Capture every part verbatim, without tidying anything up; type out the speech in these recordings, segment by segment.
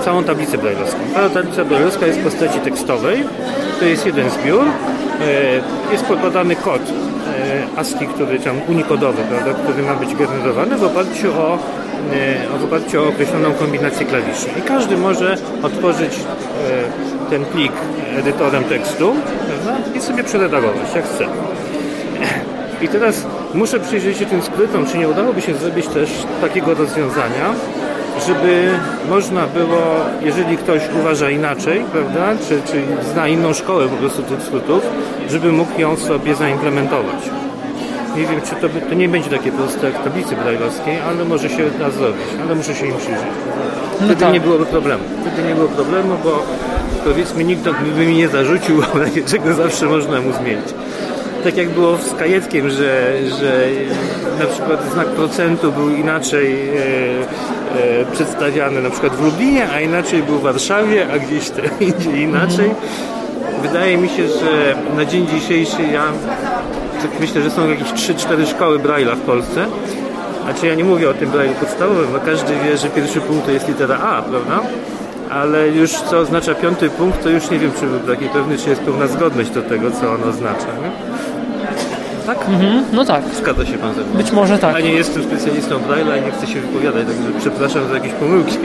całą tablicę brajlowską. Ta tablica brajlowska jest w postaci tekstowej, to jest jeden zbiór, jest podany kod ASCII, który tam unikodowy, prawda, który ma być generowany w oparciu o, w oparciu o określoną kombinację klawiszy. I każdy może otworzyć ten plik edytorem tekstu, prawda, i sobie przeredagować jak chce. I teraz muszę przyjrzeć się tym skrytom, czy nie udałoby się zrobić też takiego rozwiązania, żeby można było, jeżeli ktoś uważa inaczej, prawda, czy, czy zna inną szkołę po prostu tych skrótów, żeby mógł ją sobie zaimplementować. Nie wiem, czy to, to nie będzie takie proste jak w tablicy brajlowskiej, ale może się da zrobić, ale muszę się im przyjrzeć. Wtedy no tak. nie byłoby problemu. Wtedy nie było problemu, bo powiedzmy nikt by mi nie zarzucił, czego zawsze można mu zmienić. Tak jak było z kajetkiem, że, że na przykład znak procentu był inaczej e, e, przedstawiany na przykład w Lublinie, a inaczej był w Warszawie, a gdzieś te, indziej inaczej. Wydaje mi się, że na dzień dzisiejszy ja tak myślę, że są jakieś trzy cztery szkoły Braille'a w Polsce. Znaczy ja nie mówię o tym Braille'u podstawowym, bo każdy wie, że pierwszy punkt to jest litera A, prawda? Ale już co oznacza piąty punkt, to już nie wiem, czy był taki pewny, czy jest pełna zgodność do tego, co on oznacza. Nie? Tak? Mhm, no tak. Zgadza się pan ze mną. Być może tak. A nie jestem specjalistą Braille'a i nie chcę się wypowiadać, także przepraszam za jakieś pomyłki.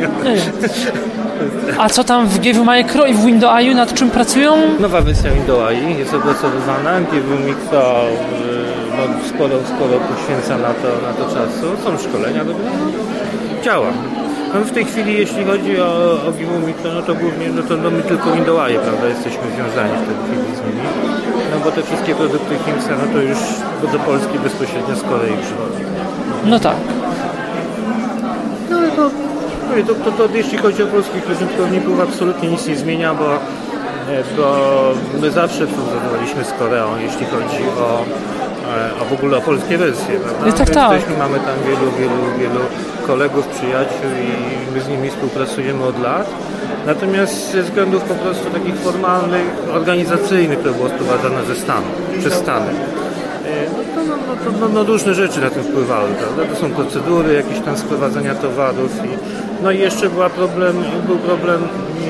A co tam w G W Micro i w Windows A I nad czym pracują? Nowa wersja Windows A I jest opracowywana. G W Micro no, sporo, sporo poświęca na to, na to czasu. Są szkolenia, no, działa. No w tej chwili, jeśli chodzi o, o G W Micro, no to głównie no to no my tylko Windows A I, prawda, jesteśmy związani w tej chwili z nimi. No bo te wszystkie produkty Kingsa, no to już do Polski bezpośrednio z Korei przychodzą. No tak. No ale to, to, to, to jeśli chodzi o polskich użytkowników, absolutnie nic nie zmienia, bo, bo my zawsze współpracowaliśmy z Koreą, jeśli chodzi o, o w ogóle o polskie wersje, prawda? Tak, tak. Mamy tam wielu, wielu, wielu kolegów, przyjaciół i my z nimi współpracujemy od lat. Natomiast ze względów po prostu takich formalnych, organizacyjnych to było sprowadzane ze Stanów, przez Stany. No, no, no, no, no różne rzeczy na tym wpływały, prawda? To są procedury jakieś tam sprowadzania towarów i no i jeszcze była problem, był problem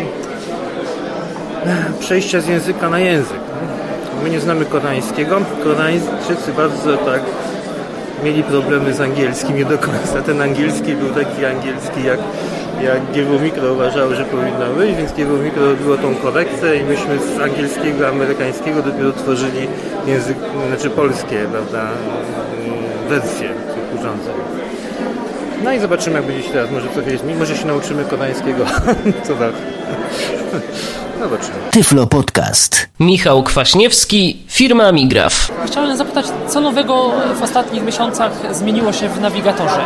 przejścia z języka na język. My nie znamy koreańskiego. Koreańczycy bardzo tak mieli problemy z angielskim nie do końca. Ten angielski był taki angielski jak jak G W Micro uważało, że powinno być, więc G W Micro robiło tą korektę i myśmy z angielskiego, amerykańskiego dopiero tworzyli język, znaczy polskie, prawda, wersje tych urządzeń. No i zobaczymy, jak będzie się teraz, może coś jest, może się nauczymy koreańskiego, co tak. Zobaczymy. Tyflo Podcast. Michał Kwaśniewski, firma Migraf. Chciałem zapytać, co nowego w ostatnich miesiącach zmieniło się w nawigatorze?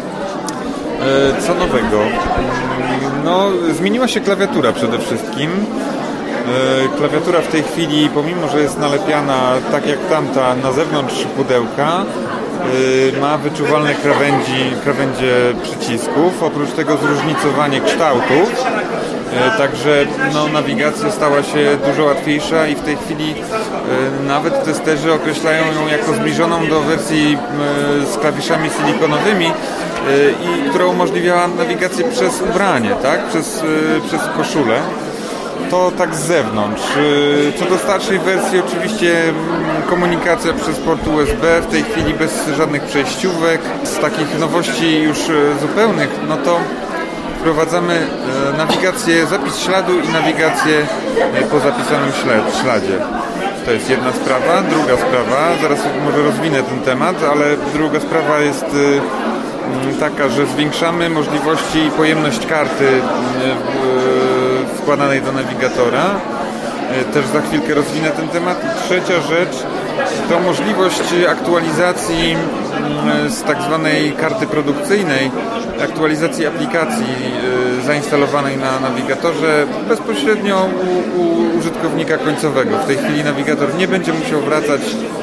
Co nowego? No, zmieniła się klawiatura przede wszystkim. Klawiatura w tej chwili, pomimo że jest nalepiana tak jak tamta na zewnątrz pudełka, ma wyczuwalne krawędzi, krawędzie przycisków, oprócz tego zróżnicowanie kształtów. Także no, nawigacja stała się dużo łatwiejsza i w tej chwili nawet testerzy określają ją jako zbliżoną do wersji z klawiszami silikonowymi, i która umożliwiała nawigację przez ubranie, tak? Przez, przez koszulę. To tak z zewnątrz. Co do starszej wersji, oczywiście komunikacja przez port U S B, w tej chwili bez żadnych przejściówek. Z takich nowości już zupełnych, no to wprowadzamy nawigację, zapis śladu i nawigację po zapisanym śladzie. To jest jedna sprawa. Druga sprawa, zaraz może rozwinę ten temat, ale druga sprawa jest taka, że zwiększamy możliwości i pojemność karty wkładanej do nawigatora. Też za chwilkę rozwinę ten temat. I trzecia rzecz to możliwość aktualizacji z tak zwanej karty produkcyjnej, aktualizacji aplikacji zainstalowanej na nawigatorze bezpośrednio u, u użytkownika końcowego. W tej chwili nawigator nie będzie musiał wracać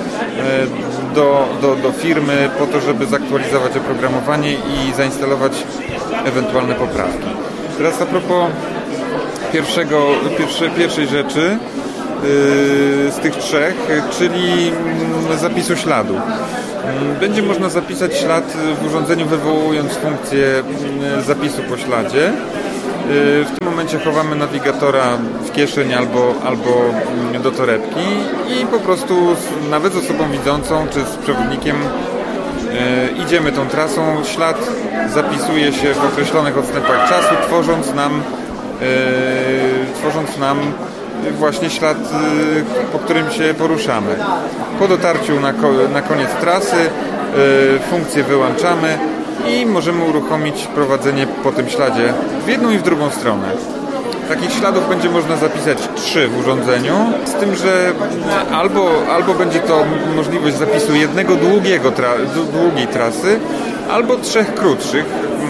do, do, do firmy po to, żeby zaktualizować oprogramowanie i zainstalować ewentualne poprawki. Teraz a propos pierwszego, pierwsze, pierwszej rzeczy yy, z tych trzech, czyli zapisu śladu. Będzie można zapisać ślad w urządzeniu, wywołując funkcję zapisu po śladzie. W tym momencie chowamy nawigatora w kieszeń albo, albo do torebki i po prostu nawet z osobą widzącą czy z przewodnikiem idziemy tą trasą. Ślad zapisuje się w określonych odstępach czasu, tworząc nam, tworząc nam właśnie ślad, po którym się poruszamy. Po dotarciu na, na koniec trasy funkcję wyłączamy i możemy uruchomić prowadzenie po tym śladzie w jedną i w drugą stronę. Takich śladów będzie można zapisać trzy w urządzeniu, z tym, że albo, albo będzie to możliwość zapisu jednego długiego tra- długiej trasy, albo trzech krótszych,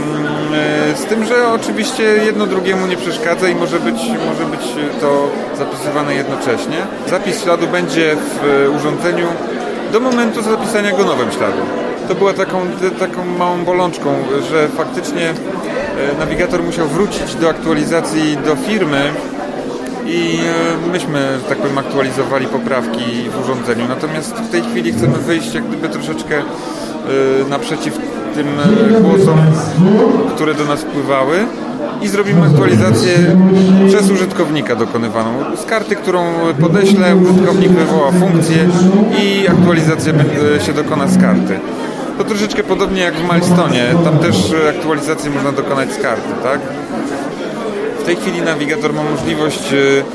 z tym, że oczywiście jedno drugiemu nie przeszkadza i może być, może być to zapisywane jednocześnie. Zapis śladu będzie w urządzeniu do momentu zapisania go nowym śladem. To była taką, taką małą bolączką, że faktycznie nawigator musiał wrócić do aktualizacji do firmy i myśmy, że tak powiem, aktualizowali poprawki w urządzeniu. Natomiast w tej chwili chcemy wyjść jak gdyby troszeczkę naprzeciw tym głosom, które do nas wpływały i zrobimy aktualizację przez użytkownika dokonywaną. Z karty, którą podeślę, użytkownik wywoła funkcję i aktualizacja się dokona z karty. To troszeczkę podobnie jak w Milestone'ie, tam też aktualizację można dokonać z karty, tak? W tej chwili nawigator ma możliwość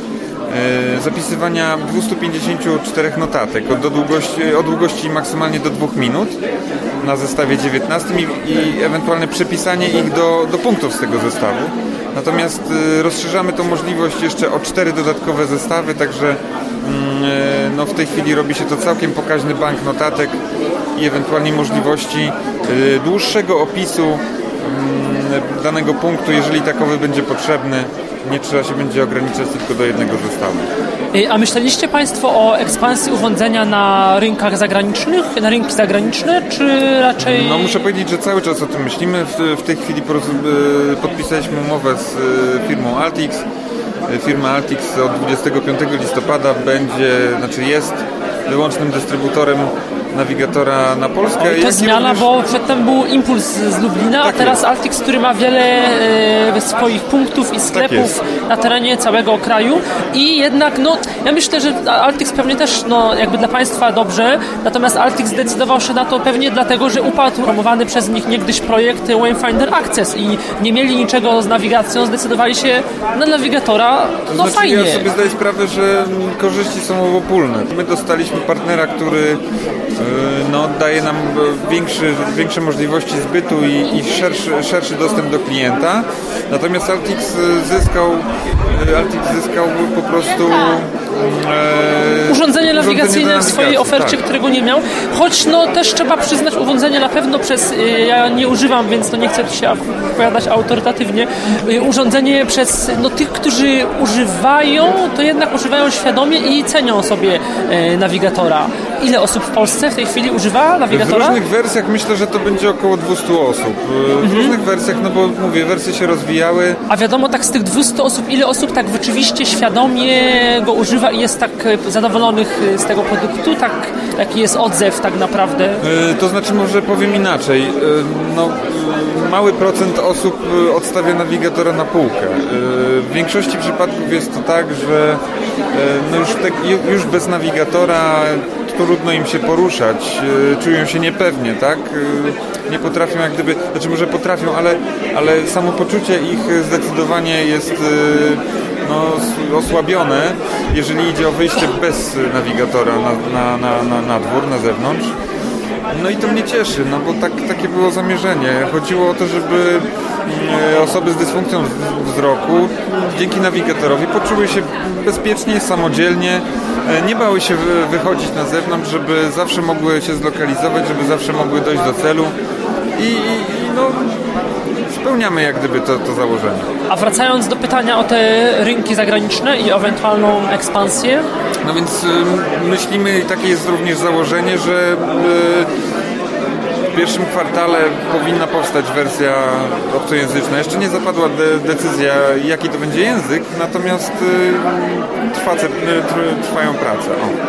zapisywania dwieście pięćdziesiąt cztery notatek o długości, o długości maksymalnie do dwóch minut na zestawie dziewiętnastym i, i ewentualne przepisanie ich do, do punktów z tego zestawu. Natomiast y, rozszerzamy tą możliwość jeszcze o cztery dodatkowe zestawy, także y, no, w tej chwili robi się to całkiem pokaźny bank notatek i ewentualnie możliwości y, dłuższego opisu y, danego punktu, jeżeli takowy będzie potrzebny. Nie trzeba się będzie ograniczać tylko do jednego zestawu. A myśleliście Państwo o ekspansji urządzenia na rynkach zagranicznych, na rynki zagraniczne, czy raczej... No muszę powiedzieć, że cały czas o tym myślimy. W, w tej chwili podpisaliśmy umowę z firmą Altix. Firma Altix od dwudziestego piątego listopada będzie, znaczy jest wyłącznym dystrybutorem nawigatora na Polskę. O, i to zmiana, również... bo przedtem był Impuls z Lublina, tak a teraz jest. Altix, który ma wiele e, swoich punktów i sklepów tak na terenie całego kraju i jednak, no, ja myślę, że Altix pewnie też, no, jakby dla Państwa dobrze, natomiast Altix zdecydował się na to pewnie dlatego, że upadł promowany przez nich niegdyś projekt Wayfinder Access i nie mieli niczego z nawigacją, zdecydowali się na nawigatora, no to znaczy, fajnie. Ja sobie zdaję sprawę, że korzyści są obopólne. My dostaliśmy partnera, który no, daje nam większy, większe możliwości zbytu i, i szerszy, szerszy dostęp do klienta. Natomiast Altix zyskał, Altix zyskał po prostu e, urządzenie nawigacyjne w swojej ofercie, tak, którego nie miał. Choć no też trzeba przyznać, urządzenie na pewno przez, ja nie używam, więc to nie chcę się opowiadać autorytatywnie, urządzenie przez no, tych, którzy używają, to jednak używają świadomie i cenią sobie e, nawigatora. Ile osób w Polsce w tej chwili używa nawigatora? W różnych wersjach myślę, że to będzie około dwieście osób. W mhm. różnych wersjach, no bo mówię, wersje się rozwijały. A wiadomo, tak z tych dwustu osób, ile osób tak rzeczywiście świadomie go używa i jest tak zadowolonych z tego produktu? Tak, jaki jest odzew tak naprawdę? Yy, to znaczy, może powiem inaczej. Yy, no, mały procent osób odstawia nawigatora na półkę. Yy, w większości przypadków jest to tak, że yy, no już, te, już bez nawigatora trudno im się poruszać, czują się niepewnie, tak? Nie potrafią jak gdyby, znaczy może potrafią, ale, ale samopoczucie ich zdecydowanie jest no, osłabione, jeżeli idzie o wyjście bez nawigatora na, na, na, na, na dwór, na zewnątrz. No i to mnie cieszy, no bo tak, takie było zamierzenie. Chodziło o to, żeby osoby z dysfunkcją wzroku dzięki nawigatorowi poczuły się bezpiecznie, samodzielnie, nie bały się wychodzić na zewnątrz, żeby zawsze mogły się zlokalizować, żeby zawsze mogły dojść do celu i, i no, spełniamy jak gdyby to, to założenie. A wracając do pytania o te rynki zagraniczne i ewentualną ekspansję? No więc y, myślimy, i takie jest również założenie, że y, w pierwszym kwartale powinna powstać wersja obcojęzyczna. Jeszcze nie zapadła de- decyzja, jaki to będzie język, natomiast y, trwa, y, trwają prace. O.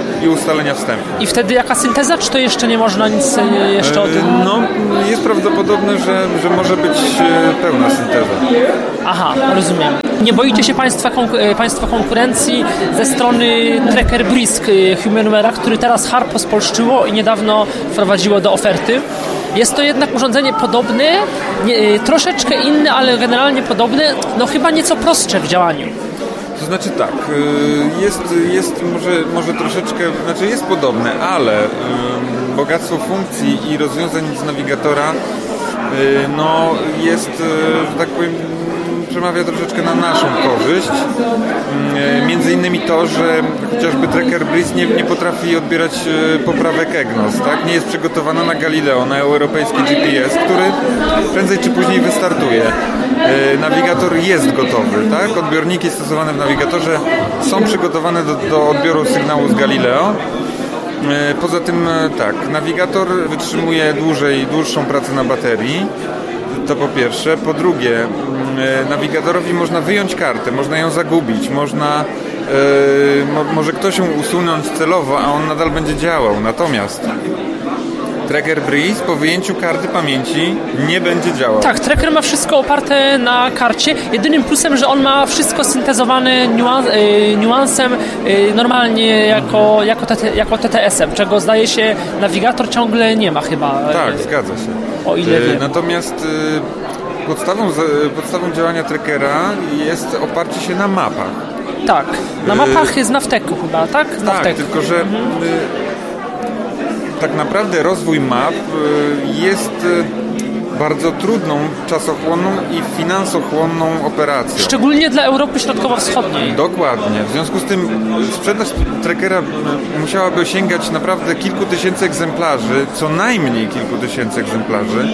i ustalenia wstępne. I wtedy jaka synteza, czy to jeszcze nie można nic jeszcze o tym? No, jest prawdopodobne, że, że może być pełna synteza. Aha, rozumiem. Nie boicie się Państwa, konku- państwa konkurencji ze strony Trekker Brisk Humanware'a, który teraz Harpo spolszczyło i niedawno wprowadziło do oferty? Jest to jednak urządzenie podobne, nie, troszeczkę inne, ale generalnie podobne, no chyba nieco prostsze w działaniu. To znaczy tak, jest, jest może, może troszeczkę, znaczy jest podobne, ale bogactwo funkcji i rozwiązań z nawigatora no jest, że tak powiem, przemawia troszeczkę na naszą korzyść. Między innymi to, że chociażby Trekker Brisk nie, nie potrafi odbierać poprawek E G N O S, tak? Nie jest przygotowana na Galileo, na europejski G P S, który prędzej czy później wystartuje. Nawigator jest gotowy, tak? Odbiorniki stosowane w nawigatorze są przygotowane do, do odbioru sygnału z Galileo. Poza tym tak, nawigator wytrzymuje dłużej, dłuższą pracę na baterii. To po pierwsze. Po drugie, nawigatorowi można wyjąć kartę, można ją zagubić, można, yy, mo, może ktoś ją usunąć celowo, a on nadal będzie działał. Natomiast Trekker Brisk po wyjęciu karty pamięci nie będzie działał. Tak, Trekker ma wszystko oparte na karcie. Jedynym plusem, że on ma wszystko syntezowane niuans, yy, niuansem yy, normalnie jako, jako, T T, jako T T S-em, czego zdaje się nawigator ciągle nie ma chyba. Tak, zgadza się. O ile wiem. Natomiast yy, podstawą, podstawą działania Trekkera jest oparcie się na mapach. Tak, na mapach yy, z Navtecu chyba, tak? Z tak, Navtecu. tylko że yy, tak naprawdę rozwój map jest bardzo trudną, czasochłonną i finansochłonną operacją. Szczególnie dla Europy Środkowo-Wschodniej. Dokładnie. W związku z tym sprzedaż Trekkera musiałaby sięgać naprawdę kilku tysięcy egzemplarzy, co najmniej kilku tysięcy egzemplarzy,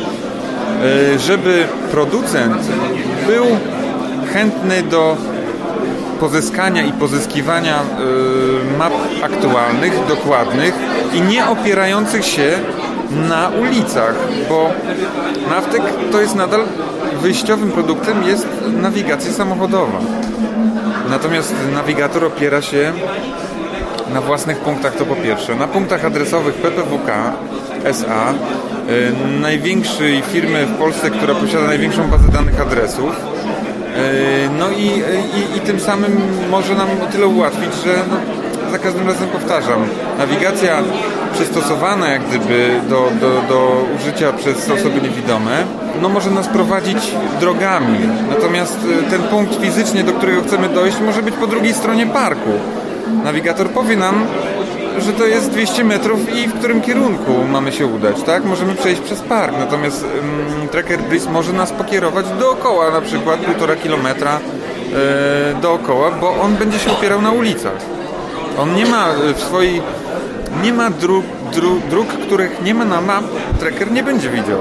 żeby producent był chętny do pozyskania i pozyskiwania y, map aktualnych, dokładnych i nie opierających się na ulicach, bo Navtec to jest nadal wyjściowym produktem jest nawigacja samochodowa. Natomiast nawigator opiera się na własnych punktach, to po pierwsze. Na punktach adresowych P P W K S A, y, największej firmy w Polsce, która posiada największą bazę danych adresów. No i, i, i tym samym może nam o tyle ułatwić, że no, za każdym razem powtarzam, nawigacja przystosowana jak gdyby do, do, do użycia przez osoby niewidome, no może nas prowadzić drogami, natomiast ten punkt fizycznie, do którego chcemy dojść, może być po drugiej stronie parku. Nawigator powie nam, że to jest dwieście metrów i w którym kierunku mamy się udać, tak? Możemy przejść przez park, natomiast um, Trekker Brisk może nas pokierować dookoła, na przykład półtora kilometra e, dookoła, bo on będzie się opierał na ulicach. On nie ma w swojej, nie ma dróg, dróg, dróg których nie ma na map, Trekker nie będzie widział.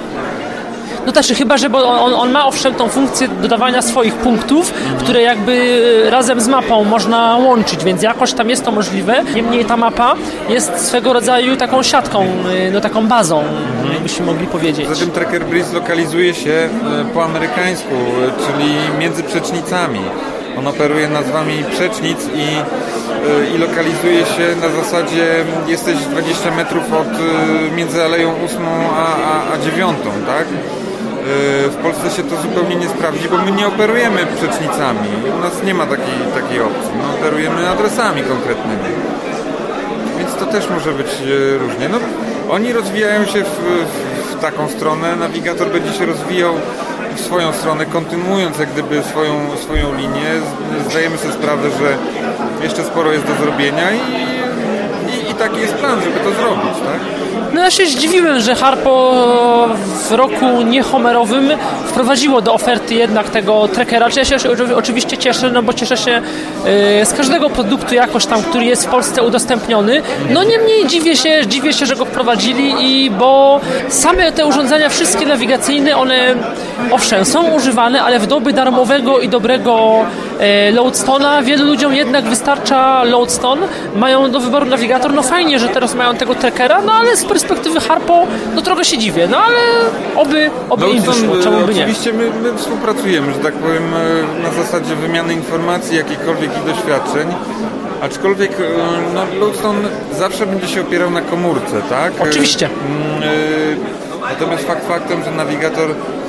No też chyba, że bo on, on ma owszem tą funkcję dodawania swoich punktów, mhm. które jakby razem z mapą można łączyć, więc jakoś tam jest to możliwe. Niemniej ta mapa jest swego rodzaju taką siatką, no taką bazą, mhm. jakbyśmy mogli powiedzieć. Zatem Trekker Brisk lokalizuje się po amerykańsku, czyli między przecznicami. On operuje nazwami przecznic i, i lokalizuje się na zasadzie jesteś dwadzieścia metrów od między Aleją ósmą a, a, a dziewiątą, tak? W Polsce się to zupełnie nie sprawdzi, bo my nie operujemy przecznicami. U nas nie ma takiej, takiej opcji. My operujemy adresami konkretnymi. Więc to też może być różnie. No, oni rozwijają się w, w, w taką stronę. Nawigator będzie się rozwijał w swoją stronę, kontynuując jak gdyby swoją, swoją linię. Zdajemy sobie sprawę, że jeszcze sporo jest do zrobienia i, i, i taki jest plan, żeby to zrobić, tak? No ja się zdziwiłem, że Harpo w roku niehomerowym wprowadziło do oferty jednak tego Trekkera. Ja się oczywiście cieszę, no bo cieszę się z każdego produktu jakoś tam, który jest w Polsce udostępniony. No niemniej dziwię się, dziwię się, że go wprowadzili i bo same te urządzenia wszystkie nawigacyjne, one owszem są używane, ale w dobie darmowego i dobrego e, Loadstone'a. Wielu ludziom jednak wystarcza Loadstone. Mają do wyboru nawigator. No fajnie, że teraz mają tego trackera, no ale z perspektywy Harpo, no trochę się dziwię. No ale oby, oby im wyszło. Czemu by nie? Oczywiście my, my współpracujemy, że tak powiem, na zasadzie wymiany informacji, jakichkolwiek i doświadczeń. Aczkolwiek no, Loadstone zawsze będzie się opierał na komórce, tak? Oczywiście. Natomiast fakt faktem, że nawigator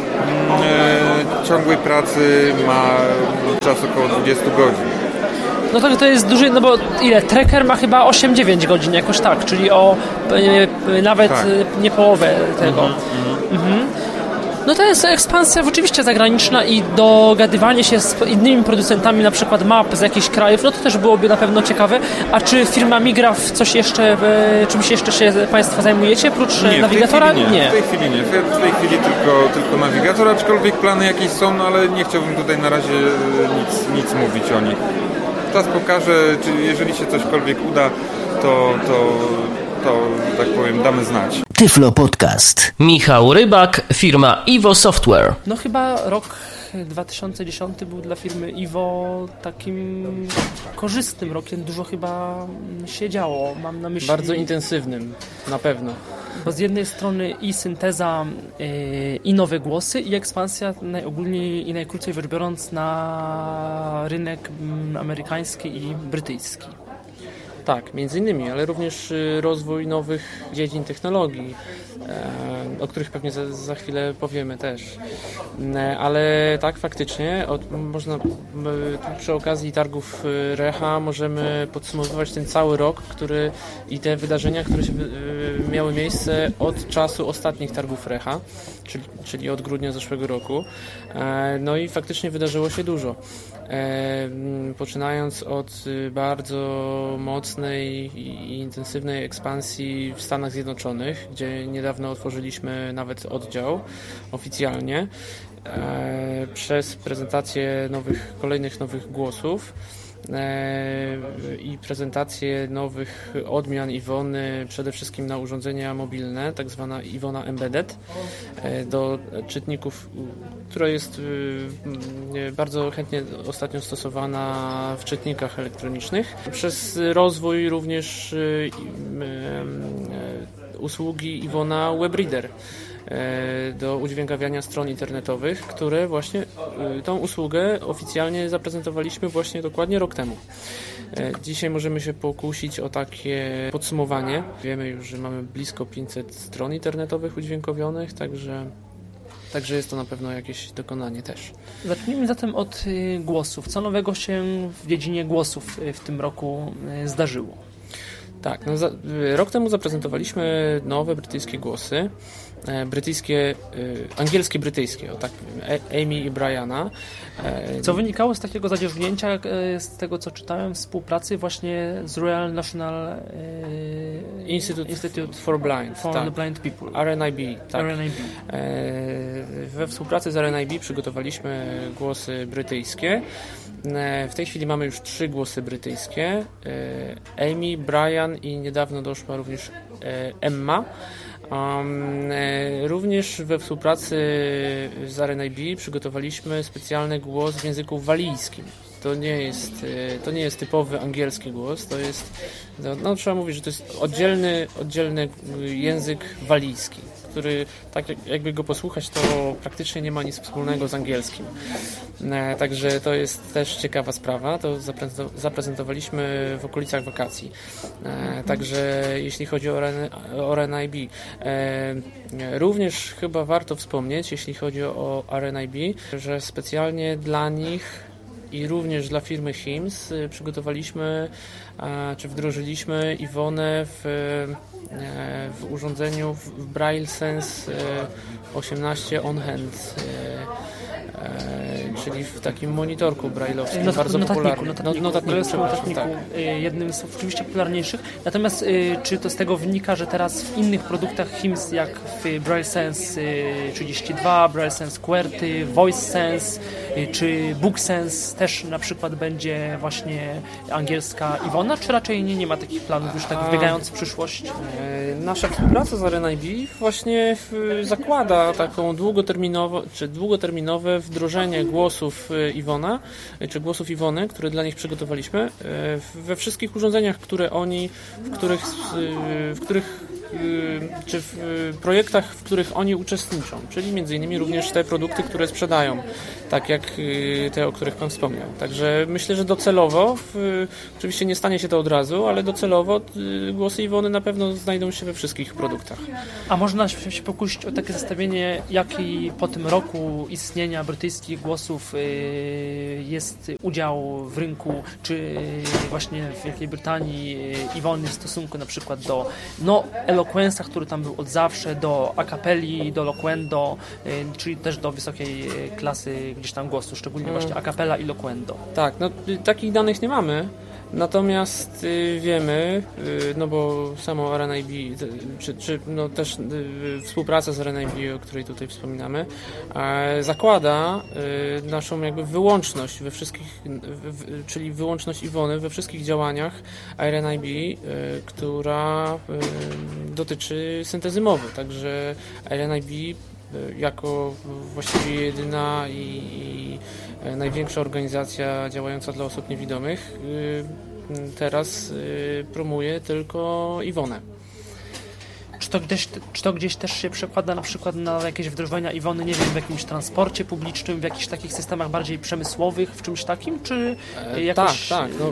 ciągłej pracy ma czas około dwadzieścia godzin. No to, to jest duży, no bo ile? Tracker ma chyba osiem dziewięć godzin, jakoś tak, czyli o e, nawet tak. nie połowę tego. Mm-hmm, mhm. No to jest ekspansja oczywiście zagraniczna i dogadywanie się z innymi producentami, na przykład map z jakichś krajów, no to też byłoby na pewno ciekawe. A czy firma Migraf coś jeszcze, czymś jeszcze się Państwo zajmujecie, prócz nie, nawigatora? W tej chwili nie. nie. W tej chwili nie. W tej chwili tylko, tylko nawigator, aczkolwiek plany jakieś są, no ale nie chciałbym tutaj na razie nic, nic mówić o nich. Czas pokaże, czy jeżeli się cośkolwiek uda, to, to, to tak powiem, damy znać. Tyflo Podcast. Michał Rybak, firma Iwo Software. No chyba rok dwa tysiące dziesiąty był dla firmy Iwo takim korzystnym rokiem. Dużo chyba się działo. Mam na myśli... Bardzo intensywnym, na pewno. Bo z jednej strony i synteza, yy, i nowe głosy, i ekspansja najogólniej i najkrócej rzecz biorąc na rynek mm, amerykański i brytyjski. Tak, między innymi, ale również rozwój nowych dziedzin technologii, o których pewnie za, za chwilę powiemy też. Ale tak, faktycznie, od, można przy okazji targów Recha możemy podsumowywać ten cały rok, który i te wydarzenia, które się miały miejsce od czasu ostatnich targów Recha, czyli, czyli od grudnia zeszłego roku. No i faktycznie wydarzyło się dużo. Poczynając od bardzo mocnej i intensywnej ekspansji w Stanach Zjednoczonych, gdzie niedawno otworzyliśmy nawet oddział oficjalnie, przez prezentację nowych, kolejnych nowych głosów i prezentację nowych odmian Iwony, przede wszystkim na urządzenia mobilne, tak zwana Iwona Embedded, do czytników, która jest bardzo chętnie ostatnio stosowana w czytnikach elektronicznych, przez rozwój również usługi Iwona WebReader do udźwiękawiania stron internetowych, które właśnie tą usługę oficjalnie zaprezentowaliśmy właśnie dokładnie rok temu. Dzisiaj możemy się pokusić o takie podsumowanie. Wiemy już, że mamy blisko pięćset stron internetowych udźwiękowionych, także Także jest to na pewno jakieś dokonanie też. Zacznijmy zatem od głosów. Co nowego się w dziedzinie głosów w tym roku zdarzyło? Tak, no za, rok temu zaprezentowaliśmy nowe brytyjskie głosy. Brytyjskie, angielskie brytyjskie, o tak powiem, Amy i Briana. Co wynikało z takiego zadzierzgnięcia, z tego co czytałem, współpracy właśnie z Royal National Institute, Institute for Blind, for tak. the Blind People. R N I B, tak. R N I B. We współpracy z R N I B przygotowaliśmy głosy brytyjskie. W tej chwili mamy już trzy głosy brytyjskie. Amy, Brian i niedawno doszła również Emma. Um, również we współpracy z R N I B przygotowaliśmy specjalny głos w języku walijskim. To nie jest, to nie jest typowy angielski głos, to jest, no, no trzeba mówić, że to jest oddzielny, oddzielny język walijski, który tak jakby go posłuchać, to praktycznie nie ma nic wspólnego z angielskim. E, także to jest też ciekawa sprawa, to zaprezentowaliśmy w okolicach wakacji. E, także jeśli chodzi o R N I B, e, również chyba warto wspomnieć, jeśli chodzi o R N I B, że specjalnie dla nich i również dla firmy Hims przygotowaliśmy, czy wdrożyliśmy Iwonę w, w urządzeniu w Braille Sense osiemnaście On Hand, czyli w takim monitorku braille'owskim, Not, bardzo notatniku, popularnym. Notatniku, notatniku, notatniku tak. Jednym z oczywiście popularniejszych. Natomiast y, czy to z tego wynika, że teraz w innych produktach Hims, jak w Braille Sense y, trzydzieści dwa, Braille Sense QWERTY, Voice Sense y, czy Book Sense też na przykład będzie właśnie angielska Iwona, czy raczej nie, nie ma takich planów już tak wybiegając w przyszłość? Nasza współpraca z R N I B właśnie zakłada taką długoterminową, czy długoterminowe wdrożenie głosu głosów Iwona, czy głosów Iwony, które dla nich przygotowaliśmy, we wszystkich urządzeniach, które oni, w których, w których czy w projektach, w których oni uczestniczą, czyli między innymi również te produkty, które sprzedają, tak jak te, o których Pan wspomniał. Także myślę, że docelowo, w, oczywiście nie stanie się to od razu, ale docelowo głosy Iwony na pewno znajdą się we wszystkich produktach. A można się pokusić o takie zestawienie, jaki po tym roku istnienia brytyjskich głosów jest udział w rynku, czy właśnie w Wielkiej Brytanii Iwony w stosunku na przykład do no, Eloquence'a, który tam był od zawsze, do Acapelli, do Loquendo, czyli też do wysokiej klasy gdzieś tam głosu, szczególnie właśnie Acapella i Loquendo. Tak, no takich danych nie mamy. Natomiast y, wiemy, y, no bo samo R N I B, czy, czy no też y, współpraca z R N I B, o której tutaj wspominamy, y, zakłada y, naszą jakby wyłączność we wszystkich, w, w, czyli wyłączność Iwony we wszystkich działaniach R N I B, y, która y, dotyczy syntezy mowy. Także R N I B y, jako właściwie jedyna i, i największa organizacja działająca dla osób niewidomych teraz promuje tylko Iwonę. Czy to, gdzieś, czy to gdzieś też się przekłada na przykład na jakieś wdrożenia Iwony, nie wiem, w jakimś transporcie publicznym, w jakichś takich systemach bardziej przemysłowych, w czymś takim, czy jakoś... Tak, tak. No,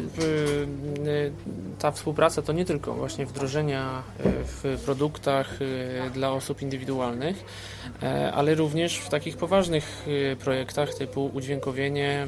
ta współpraca to nie tylko właśnie wdrożenia w produktach dla osób indywidualnych, ale również w takich poważnych projektach typu udźwiękowienie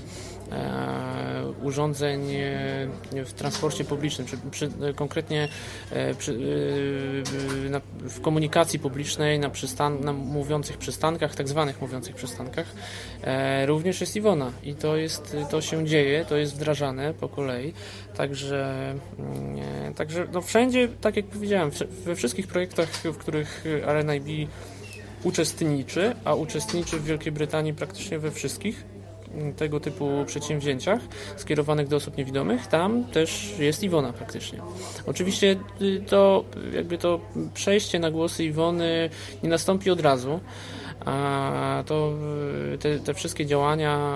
urządzeń w transporcie publicznym, czy przy, konkretnie przy, na, w komunikacji publicznej na, przystan, na mówiących przystankach, tak zwanych mówiących przystankach, również jest Iwona i to jest, to się dzieje, to jest wdrażane po kolei, także, także no wszędzie, tak jak powiedziałem, we wszystkich projektach, w których R N I B uczestniczy, a uczestniczy w Wielkiej Brytanii praktycznie we wszystkich tego typu przedsięwzięciach skierowanych do osób niewidomych, tam też jest Iwona praktycznie. Oczywiście to jakby to przejście na głosy Iwony nie nastąpi od razu, a to te, te wszystkie działania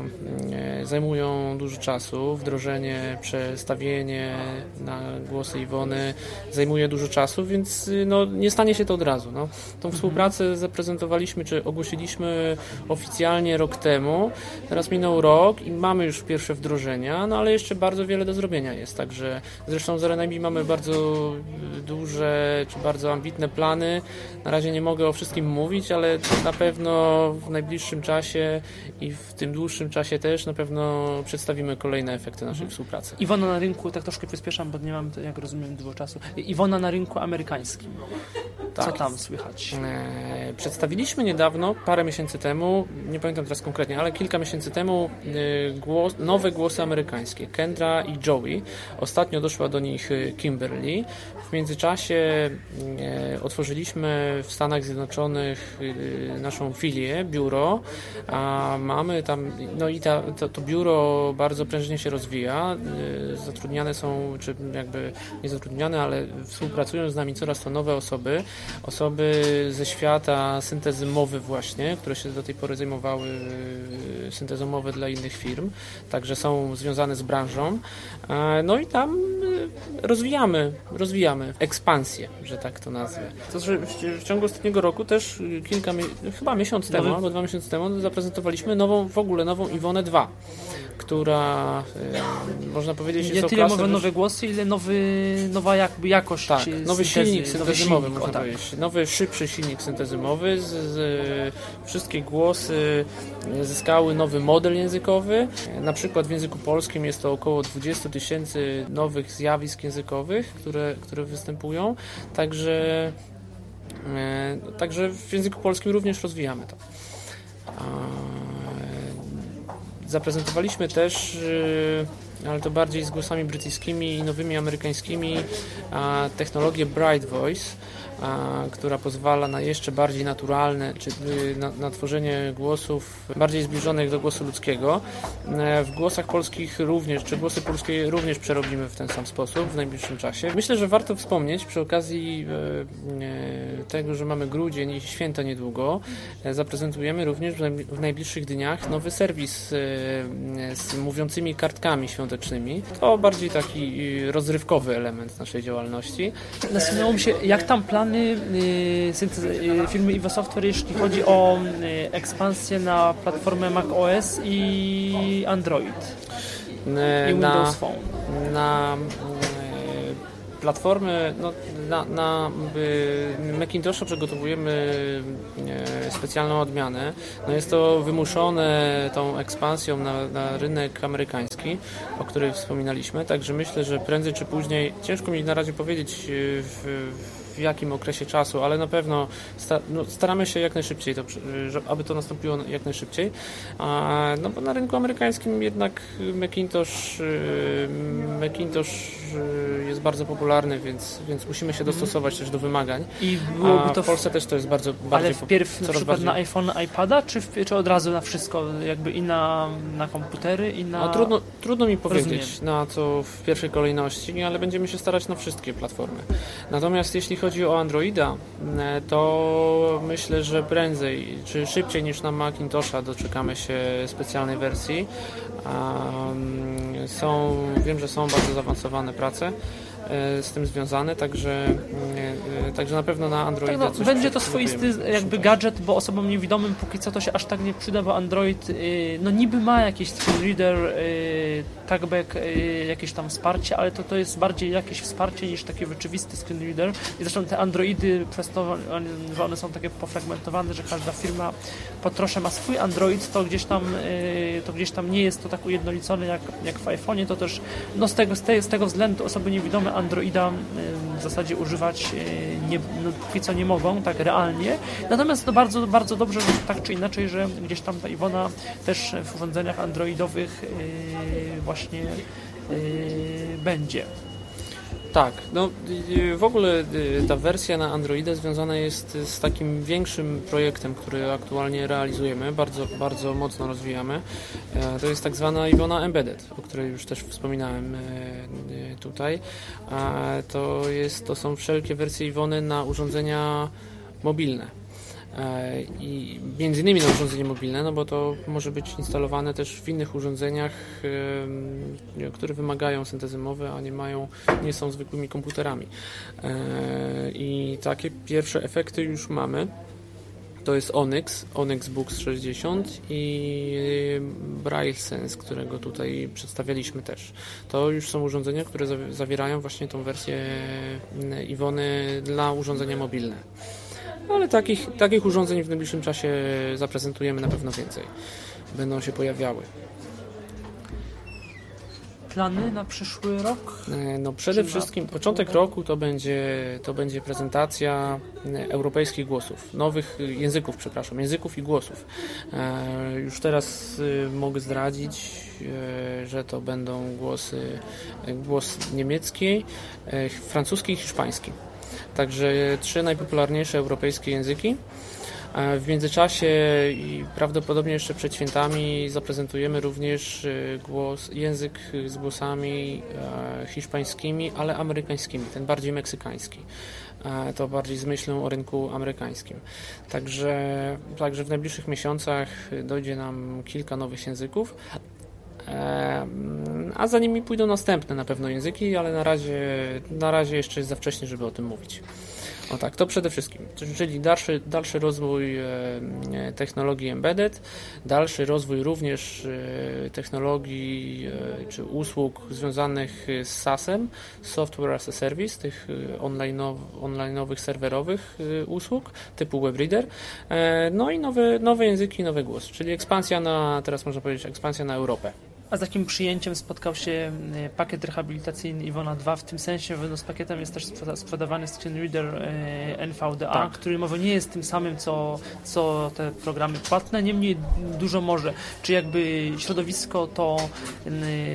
zajmują dużo czasu, wdrożenie, przestawienie na głosy Iwony zajmuje dużo czasu, więc no, nie stanie się to od razu. No. Tą współpracę zaprezentowaliśmy, czy ogłosiliśmy oficjalnie rok temu, teraz minął rok i mamy już pierwsze wdrożenia, no ale jeszcze bardzo wiele do zrobienia jest, także zresztą z R N I B mamy bardzo duże, czy bardzo ambitne plany, na razie nie mogę o wszystkim mówić, ale na pewno w najbliższym czasie i w tym dłuższym czasie też na pewno przedstawimy kolejne efekty naszej współpracy. Iwona na rynku, tak troszkę przyspieszam, bo nie mam, jak rozumiem, dużo czasu. Iwona na rynku amerykańskim. Co Tak. tam słychać? E, przedstawiliśmy niedawno, parę miesięcy temu, nie pamiętam teraz konkretnie, ale kilka miesięcy temu e, głos, nowe głosy amerykańskie, Kendra i Joey. Ostatnio doszła do nich Kimberly. W międzyczasie e, otworzyliśmy w Stanach Zjednoczonych e, naszą filię, biuro, a mamy tam, no i ta, to, to biuro bardzo prężnie się rozwija. E, zatrudniane są, czy jakby nie zatrudniane, ale współpracują z nami coraz to nowe osoby. Osoby ze świata syntezy mowy właśnie, które się do tej pory zajmowały syntezą mowy dla innych firm, także są związane z branżą. No i tam rozwijamy, rozwijamy ekspansję, że tak to nazwę. To, że w ciągu ostatniego roku też kilka, chyba miesiąc temu, albo dwa miesiące temu zaprezentowaliśmy nową, w ogóle nową Iwonę dwa, która można powiedzieć jest nie o tyle klasę nowe, nowe głosy, ile nowy, nowa jakby jakość tak, syntezy, nowy silnik syntezy mowy, można tak. powiedzieć. Nowy, szybszy silnik syntezy mowy. Z, z, wszystkie głosy zyskały nowy model językowy. Na przykład w języku polskim jest to około dwadzieścia tysięcy nowych zjawisk językowych, które, które występują. Także, e, także w języku polskim również rozwijamy to. Zaprezentowaliśmy też, ale to bardziej z głosami brytyjskimi i nowymi amerykańskimi, technologię Bright Voice. a, która pozwala na jeszcze bardziej naturalne, czy na, na tworzenie głosów bardziej zbliżonych do głosu ludzkiego. W głosach polskich również, czy głosy polskie również przerobimy w ten sam sposób w najbliższym czasie. Myślę, że warto wspomnieć przy okazji e, tego, że mamy grudzień i święta niedługo, e, zaprezentujemy również w najbliższych dniach nowy serwis e, z mówiącymi kartkami świątecznymi. To bardziej taki rozrywkowy element naszej działalności. Zastanawiało mi się, jak tam plany y, syntez- y, firmy Iwo Software, jeśli chodzi o y, ekspansję na platformę macOS i Android E, i Windows na, Phone. Na e, platformy, no, na, na y, Macintosha przygotowujemy e, specjalną odmianę. No jest to wymuszone tą ekspansją na, na rynek amerykański, o której wspominaliśmy, także myślę, że prędzej czy później, ciężko mi na razie powiedzieć w, w jakim okresie czasu, ale na pewno sta, no, staramy się jak najszybciej, to, aby to nastąpiło jak najszybciej. A, no bo na rynku amerykańskim jednak Macintosh, Macintosh jest bardzo popularny, więc, więc musimy się dostosować też do wymagań. I byłoby A to w Polsce też to jest bardzo ale bardziej wpierw na przykład bardziej... na iPhone, iPada, czy, w, czy od razu na wszystko, jakby i na, na komputery, i na... No, trudno, trudno mi powiedzieć, Rozumiem. na co w pierwszej kolejności, ale będziemy się starać na wszystkie platformy. Natomiast jeśli chodzi o Androida, to myślę, że prędzej, czy szybciej niż na Macintosha doczekamy się specjalnej wersji. Są, wiem, że są bardzo zaawansowane prace z tym związane, także, także na pewno na Androida tak, no, coś będzie to swoisty jakby gadżet, bo osobom niewidomym póki co to się aż tak nie przyda, bo Android yy, no niby ma jakiś screen reader, yy, talkback, yy, jakieś tam wsparcie, ale to, to jest bardziej jakieś wsparcie niż taki rzeczywisty screen reader. I zresztą te Androidy przez to, że one są takie pofragmentowane, że każda firma po trosze ma swój Android, to gdzieś tam, yy, to gdzieś tam nie jest to tak ujednolicone jak, jak w iPhone'ie, to też no z, tego, z, te, z tego względu osoby niewidome Androida w zasadzie używać nie, no, póki co nie mogą, tak realnie. Natomiast to bardzo, bardzo dobrze, że tak czy inaczej, że gdzieś tam ta Iwona też w urządzeniach androidowych yy, właśnie yy, będzie. Tak, no w ogóle ta wersja na Androida związana jest z takim większym projektem, który aktualnie realizujemy, bardzo, bardzo mocno rozwijamy. To jest tak zwana Iwona Embedded, o której już też wspominałem tutaj. To, jest, to są wszelkie wersje Iwony na urządzenia mobilne. I między innymi na urządzenie mobilne, no bo to może być instalowane też w innych urządzeniach, które wymagają syntezy mowy, a nie mają, nie są zwykłymi komputerami. I takie pierwsze efekty już mamy. To jest Onyx, Onyx Books sześćdziesiąt i Braille Sense, którego tutaj przedstawialiśmy też. To już są urządzenia, które zawierają właśnie tą wersję Iwony dla urządzenia mobilne. Ale takich, takich urządzeń w najbliższym czasie zaprezentujemy na pewno więcej. Będą się pojawiały. Plany na przyszły rok? No przede wszystkim początek roku to będzie, to będzie prezentacja europejskich głosów, nowych języków, przepraszam, języków i głosów. Już teraz mogę zdradzić, że to będą głosy, głos niemiecki, francuski i hiszpański. Także trzy najpopularniejsze europejskie języki. W międzyczasie i prawdopodobnie jeszcze przed świętami zaprezentujemy również głos, język z głosami hiszpańskimi, ale amerykańskimi, ten bardziej meksykański. To bardziej z myślą o rynku amerykańskim. Także, także w najbliższych miesiącach dojdzie nam kilka nowych języków. A za nimi pójdą następne na pewno języki, ale na razie, na razie jeszcze jest za wcześnie, żeby o tym mówić. O tak, to przede wszystkim, czyli dalszy, dalszy rozwój technologii embedded, dalszy rozwój również technologii czy usług związanych z SaaS-em, Software as a Service, tych online'owych, serwerowych usług typu WebReader, no i nowe, nowe języki, nowe głosy, czyli ekspansja na, teraz można powiedzieć, ekspansja na Europę. A z takim przyjęciem spotkał się pakiet rehabilitacyjny Iwona dwa, w tym sensie, że no z pakietem jest też sprzedawany screen reader N V D A, tak, który może nie jest tym samym, co, co te programy płatne, niemniej dużo może. Czy jakby środowisko to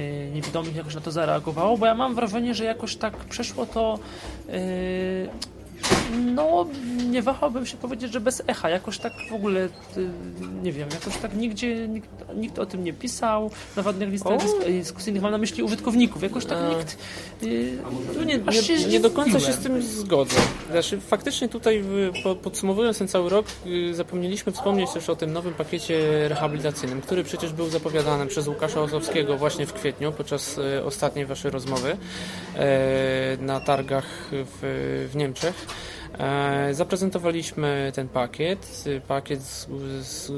niewidomych jakoś na to zareagowało? Bo ja mam wrażenie, że jakoś tak przeszło to yy, No, nie wahałbym się powiedzieć, że bez echa. Jakoś tak w ogóle, nie wiem, jakoś tak nigdzie nikt, nikt o tym nie pisał. Na żadnych listach dyskusyjnych, mam na myśli użytkowników. Jakoś tak A. nikt... Yy, nie, nie, nie do końca się z tym zgodzę. Znaczy, faktycznie tutaj po, podsumowując ten cały rok, zapomnieliśmy wspomnieć też o tym nowym pakiecie rehabilitacyjnym, który przecież był zapowiadany przez Łukasza Ozowskiego właśnie w kwietniu, podczas ostatniej waszej rozmowy na targach w, w Niemczech. Zaprezentowaliśmy ten pakiet, pakiet z, z,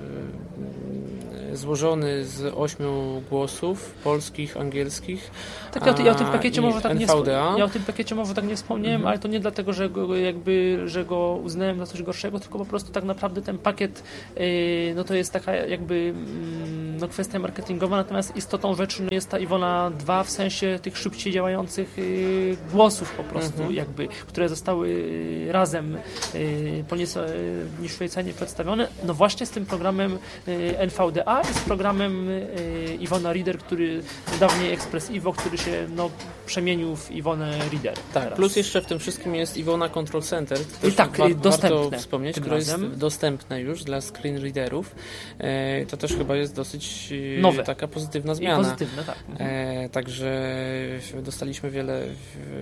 złożony z ośmiu głosów polskich, angielskich. Tak, ja, ja o tym pakiecie może tak nie wspomniałem. Ja o tym pakiecie może tak nie wspomniałem, mhm. ale to nie dlatego, że go, jakby, że go uznałem za coś gorszego, tylko po prostu tak naprawdę ten pakiet yy, no to jest taka jakby yy, no kwestia marketingowa, natomiast istotą rzeczy no jest ta Iwona dwa w sensie tych szybciej działających yy, głosów po prostu, mhm. jakby, które zostały yy, razem yy, po nieco yy, niższej cenie przedstawione. No właśnie z tym programem yy, N V D A i z programem yy, Iwona Reader, który dawniej Express Iwo, który się no, przemienił w Iwonę Reader. Tak, teraz. Plus jeszcze w tym wszystkim jest Iwona Control Center. I tak, war, dostępne. Warto wspomnieć, które jest dostępne już dla screen readerów. E, to też chyba jest dosyć e, nowe. Taka pozytywna zmiana. I pozytywne, tak. E, także dostaliśmy wiele w,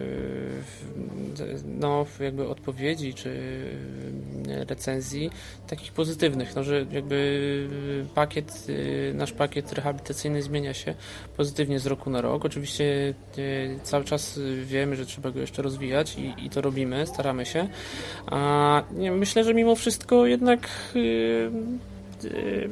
w, no, jakby odpowiedzi czy recenzji takich pozytywnych, no, że jakby pakiet, nasz pakiet rehabilitacyjny zmienia się pozytywnie z roku na rok. Oczywiście cały czas wiemy, że trzeba go jeszcze rozwijać i, i to robimy, staramy się. A nie, myślę, że mimo wszystko jednak yy, yy,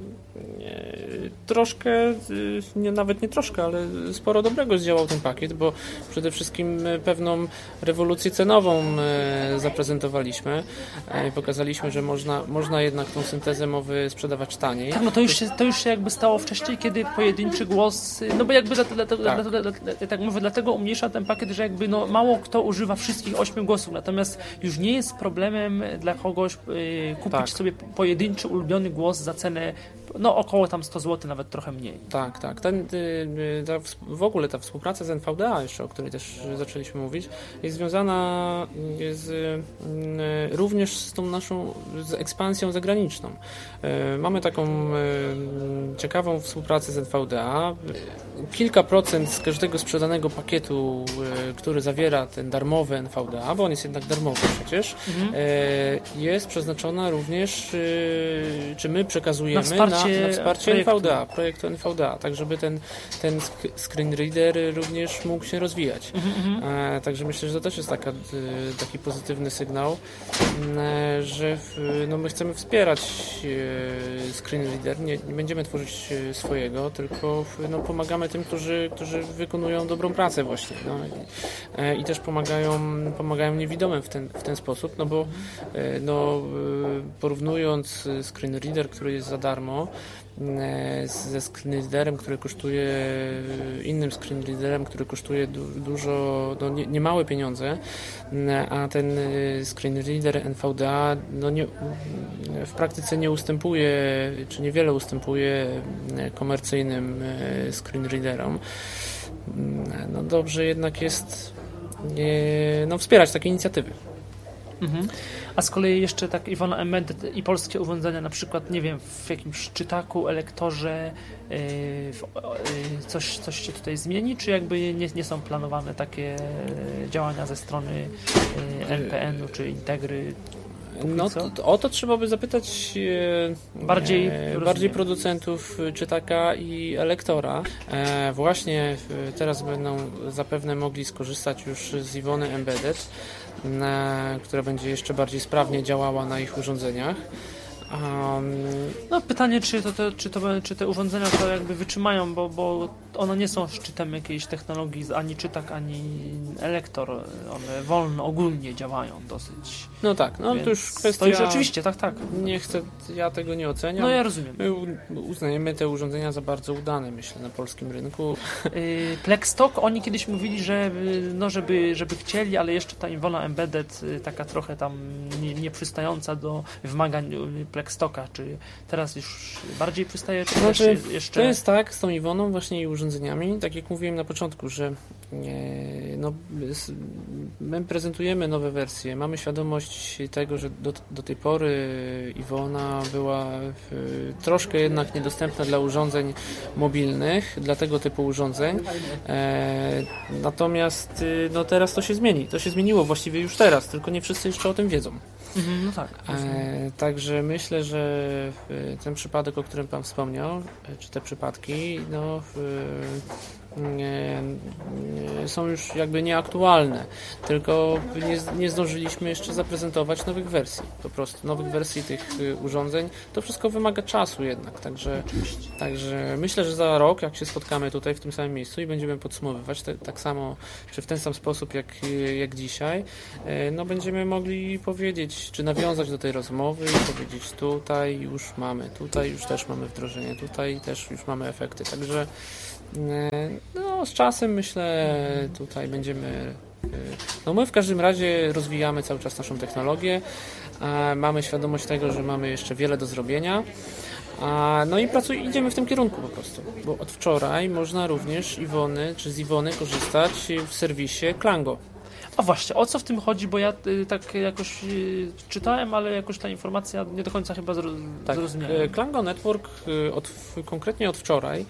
troszkę, nie, nawet nie troszkę, ale sporo dobrego zdziałał ten pakiet, bo przede wszystkim pewną rewolucję cenową zaprezentowaliśmy. Pokazaliśmy, że można, można jednak tą syntezę mowy sprzedawać taniej. Tak, no to już się, to już się jakby stało wcześniej, kiedy pojedynczy głos, no bo jakby dlatego, tak. Dlatego, tak mówię, dlatego umniejsza ten pakiet, że jakby no mało kto używa wszystkich ośmiu głosów, natomiast już nie jest problemem dla kogoś yy, kupić tak. sobie pojedynczy ulubiony głos za cenę no około tam sto złotych, nawet trochę mniej. Tak, tak. Ten, ta, w ogóle ta współpraca z N V D A jeszcze, o której też zaczęliśmy mówić, jest związana z, również z tą naszą z ekspansją zagraniczną. Mamy taką ciekawą współpracę z N V D A. Kilka procent z każdego sprzedanego pakietu, który zawiera ten darmowy N V D A, bo on jest jednak darmowy przecież, mhm. jest przeznaczona również, czy my przekazujemy na wsparcie, na, na wsparcie N V D A, projektu N V D A, tak żeby ten, ten screen reader również mógł się rozwijać. Mhm. E, także myślę, że to też jest taka, taki pozytywny sygnał, e, że w, no my chcemy wspierać e, screen reader, nie, nie będziemy tworzyć swojego, tylko w, no pomagamy tym, którzy, którzy wykonują dobrą pracę właśnie. No, i, e, i też pomagają, pomagają niewidomym w ten, w ten sposób, no bo e, no, porównując screen reader, który jest za darmo, ze screen readerem, który kosztuje, innym screen readerem, który kosztuje du, dużo, no nie, nie małe pieniądze, a ten screen reader N V D A no nie, w praktyce nie ustępuje, czy niewiele ustępuje komercyjnym screen readerom. No dobrze jednak jest no, wspierać takie inicjatywy. Mhm. A z kolei jeszcze tak Iwona Embedded i polskie urządzenia, na przykład, nie wiem, w jakimś czytaku, elektorze, yy, yy, coś, coś się tutaj zmieni, czy jakby nie, nie są planowane takie działania ze strony yy, N P N u czy Integry? No to, o to trzeba by zapytać e, bardziej, e, bardziej producentów czytaka i elektora. E, właśnie teraz będą zapewne mogli skorzystać już z Iwony Embedded, e, która będzie jeszcze bardziej sprawnie działała na ich urządzeniach. Um, no pytanie, czy, to, to, czy, to, czy te urządzenia to jakby wytrzymają, bo, bo one nie są szczytem jakiejś technologii, ani czytak, ani elektor. One wolno, ogólnie działają dosyć. No tak, no to już kwestia... To już oczywiście, tak, tak. Nie chcę, ja tego nie oceniam. No ja rozumiem. My uznajemy te urządzenia za bardzo udane, myślę, na polskim rynku. Plexstock, oni kiedyś mówili, że no żeby, żeby chcieli, ale jeszcze ta Iwona Embedded taka trochę tam nie, nieprzystająca do wymagań Plexstocka, czy teraz już bardziej przystaje, czy znaczy, jeszcze... To jest tak z tą Iwoną właśnie i urządzeniami, tak jak mówiłem na początku, że no, my prezentujemy nowe wersje, mamy świadomość tego, że do, do tej pory Iwona była troszkę jednak niedostępna dla urządzeń mobilnych, dla tego typu urządzeń. Natomiast no, teraz to się zmieni. To się zmieniło właściwie już teraz, tylko nie wszyscy jeszcze o tym wiedzą. Mhm, no tak. E, także myślę, że ten przypadek, o którym Pan wspomniał, czy te przypadki, no nie, nie, są już jakby nieaktualne, tylko nie, nie zdążyliśmy jeszcze zaprezentować nowych wersji, po prostu nowych wersji tych urządzeń. To wszystko wymaga czasu jednak, także, także myślę, że za rok, jak się spotkamy tutaj w tym samym miejscu i będziemy podsumowywać te, tak samo, czy w ten sam sposób jak, jak dzisiaj, no będziemy mogli powiedzieć, czy nawiązać do tej rozmowy i powiedzieć, tutaj już mamy, tutaj już też mamy wdrożenie, tutaj też już mamy efekty, także no z czasem myślę tutaj będziemy, no my w każdym razie rozwijamy cały czas naszą technologię, mamy świadomość tego, że mamy jeszcze wiele do zrobienia, no i pracuj, idziemy w tym kierunku po prostu, bo od wczoraj można również Iwony czy z Iwony korzystać w serwisie Klango. A właśnie, o co w tym chodzi, bo ja y, tak jakoś y, czytałem, ale jakoś ta informacja nie do końca chyba zro, tak, zrozumiałem. Klango Network od, konkretnie od wczoraj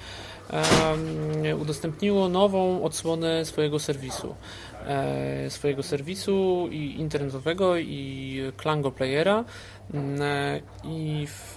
um, udostępniło nową odsłonę swojego serwisu. E, swojego serwisu i internetowego i Klango Playera e, i w,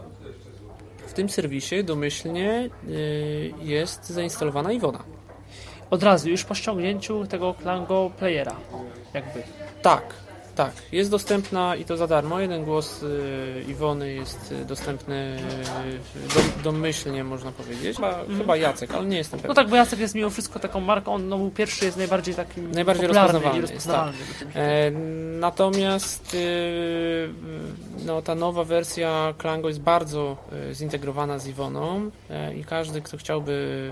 w tym serwisie domyślnie y, jest zainstalowana Iwona. Od razu, już po ściągnięciu tego Klango Playera, jakby. Tak, tak. Jest dostępna i to za darmo. Jeden głos y, Iwony jest dostępny y, do, domyślnie, można powiedzieć. Chyba, mm. chyba Jacek, ale nie jestem pewien. No tak, bo Jacek jest mimo wszystko taką marką, on no, pierwszy jest najbardziej takim najbardziej rozpoznawalny. rozpoznawalny. Jest, tak. e, natomiast y, no, ta nowa wersja Klango jest bardzo y, zintegrowana z Iwoną y, i każdy, kto chciałby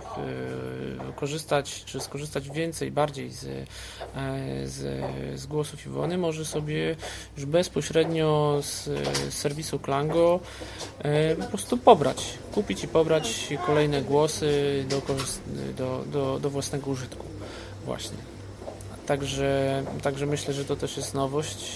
y, korzystać, czy skorzystać więcej, bardziej z, y, z, z głosów Iwony, może sobie już bezpośrednio z, z serwisu Klango e, po prostu pobrać, kupić i pobrać kolejne głosy do, do, do, do własnego użytku właśnie. Także, także myślę, że to też jest nowość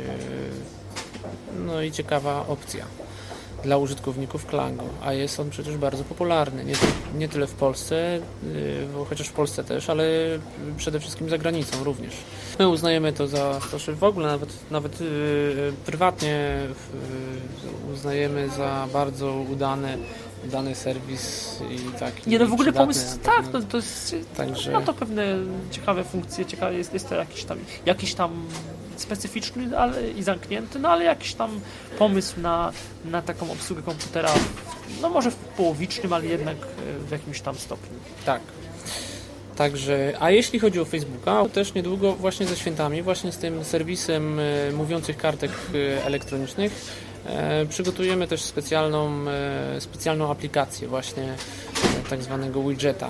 e, no i ciekawa opcja dla użytkowników Klango, a jest on przecież bardzo popularny, nie, nie tyle w Polsce, bo chociaż w Polsce też, ale przede wszystkim za granicą również. My uznajemy to za, to, że w ogóle nawet, nawet yy, prywatnie yy, uznajemy za bardzo udany, udany serwis i taki. Nie, no w ogóle przydatny, pomysł, tak, to, to jest, także... ma to pewne ciekawe funkcje, ciekawe, jest, jest to jakiś tam, jakiś tam specyficzny ale, i zamknięty, no ale jakiś tam pomysł na, na taką obsługę komputera, no może w połowicznym, ale jednak w jakimś tam stopniu. Tak. Także, a jeśli chodzi o Facebooka, to też niedługo właśnie ze świętami, właśnie z tym serwisem e, mówiących kartek e, elektronicznych e, przygotujemy też specjalną, e, specjalną aplikację właśnie e, tak zwanego widgeta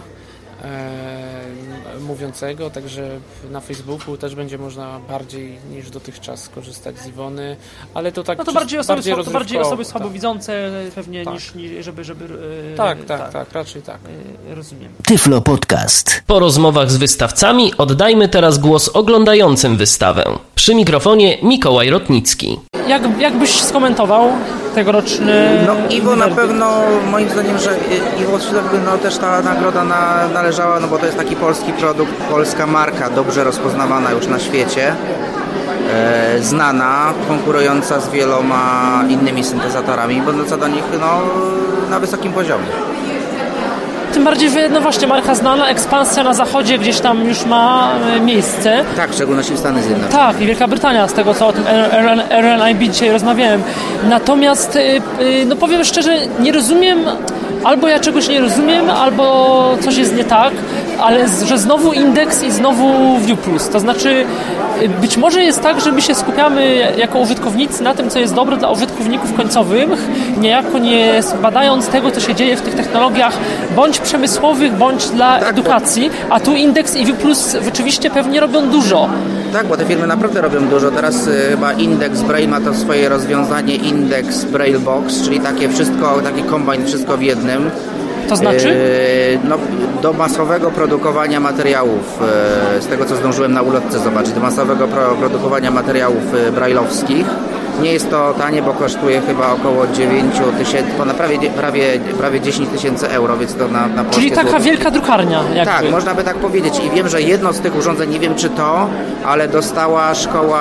e, mówiącego, także na Facebooku też będzie można bardziej niż dotychczas korzystać z Iwony, ale to tak no to bardziej osoby, bardziej, to bardziej osoby tak. słabowidzące pewnie tak. niż, niż żeby, żeby e, tak, tak, tak, tak, raczej tak. E, rozumiem. Tyflo Podcast. Po rozmowach z wystawcami oddajmy teraz głos oglądającym wystawę. Przy mikrofonie Mikołaj Rotnicki. Jak, jak byś skomentował tegoroczny... No Iwo na pewno, moim zdaniem, że Iwo no też ta nagroda na, należała, no bo to jest taki polski produkt, polska marka, dobrze rozpoznawana już na świecie, e, znana, konkurująca z wieloma innymi syntezatorami, będąca do nich no, na wysokim poziomie. Tym bardziej, że no właśnie marka znana, ekspansja na zachodzie gdzieś tam już ma miejsce. Tak, w szczególności w Stanach Zjednoczonych. Tak, i Wielka Brytania, z tego co o tym R N I B dzisiaj rozmawiałem. Natomiast, no powiem szczerze, nie rozumiem, albo ja czegoś nie rozumiem, albo coś jest nie tak, ale że znowu indeks i znowu View Plus. To znaczy, być może jest tak, że my się skupiamy jako użytkownicy na tym, co jest dobre dla użytkowników końcowych, niejako nie badając tego, co się dzieje w tych technologiach, bądź przemysłowych, bądź dla tak, edukacji, a tu indeks i View Plus rzeczywiście pewnie robią dużo. Tak, bo te firmy naprawdę robią dużo. Teraz y, chyba Index Braille ma to swoje rozwiązanie Index Braille Box, czyli takie wszystko, taki kombajn, wszystko w jednym. To znaczy? Yy, no, do masowego produkowania materiałów, yy, z tego co zdążyłem na ulotce zobaczyć, do masowego pro, produkowania materiałów yy, brajlowskich. Nie jest to tanie, bo kosztuje chyba około dziewięć tysięcy, ponad prawie, prawie, prawie dziesięć tysięcy euro, więc to na, na Czyli taka złotówki. wielka drukarnia. Jakby. Tak, można by tak powiedzieć. I wiem, że jedno z tych urządzeń, nie wiem czy to, ale dostała szkoła,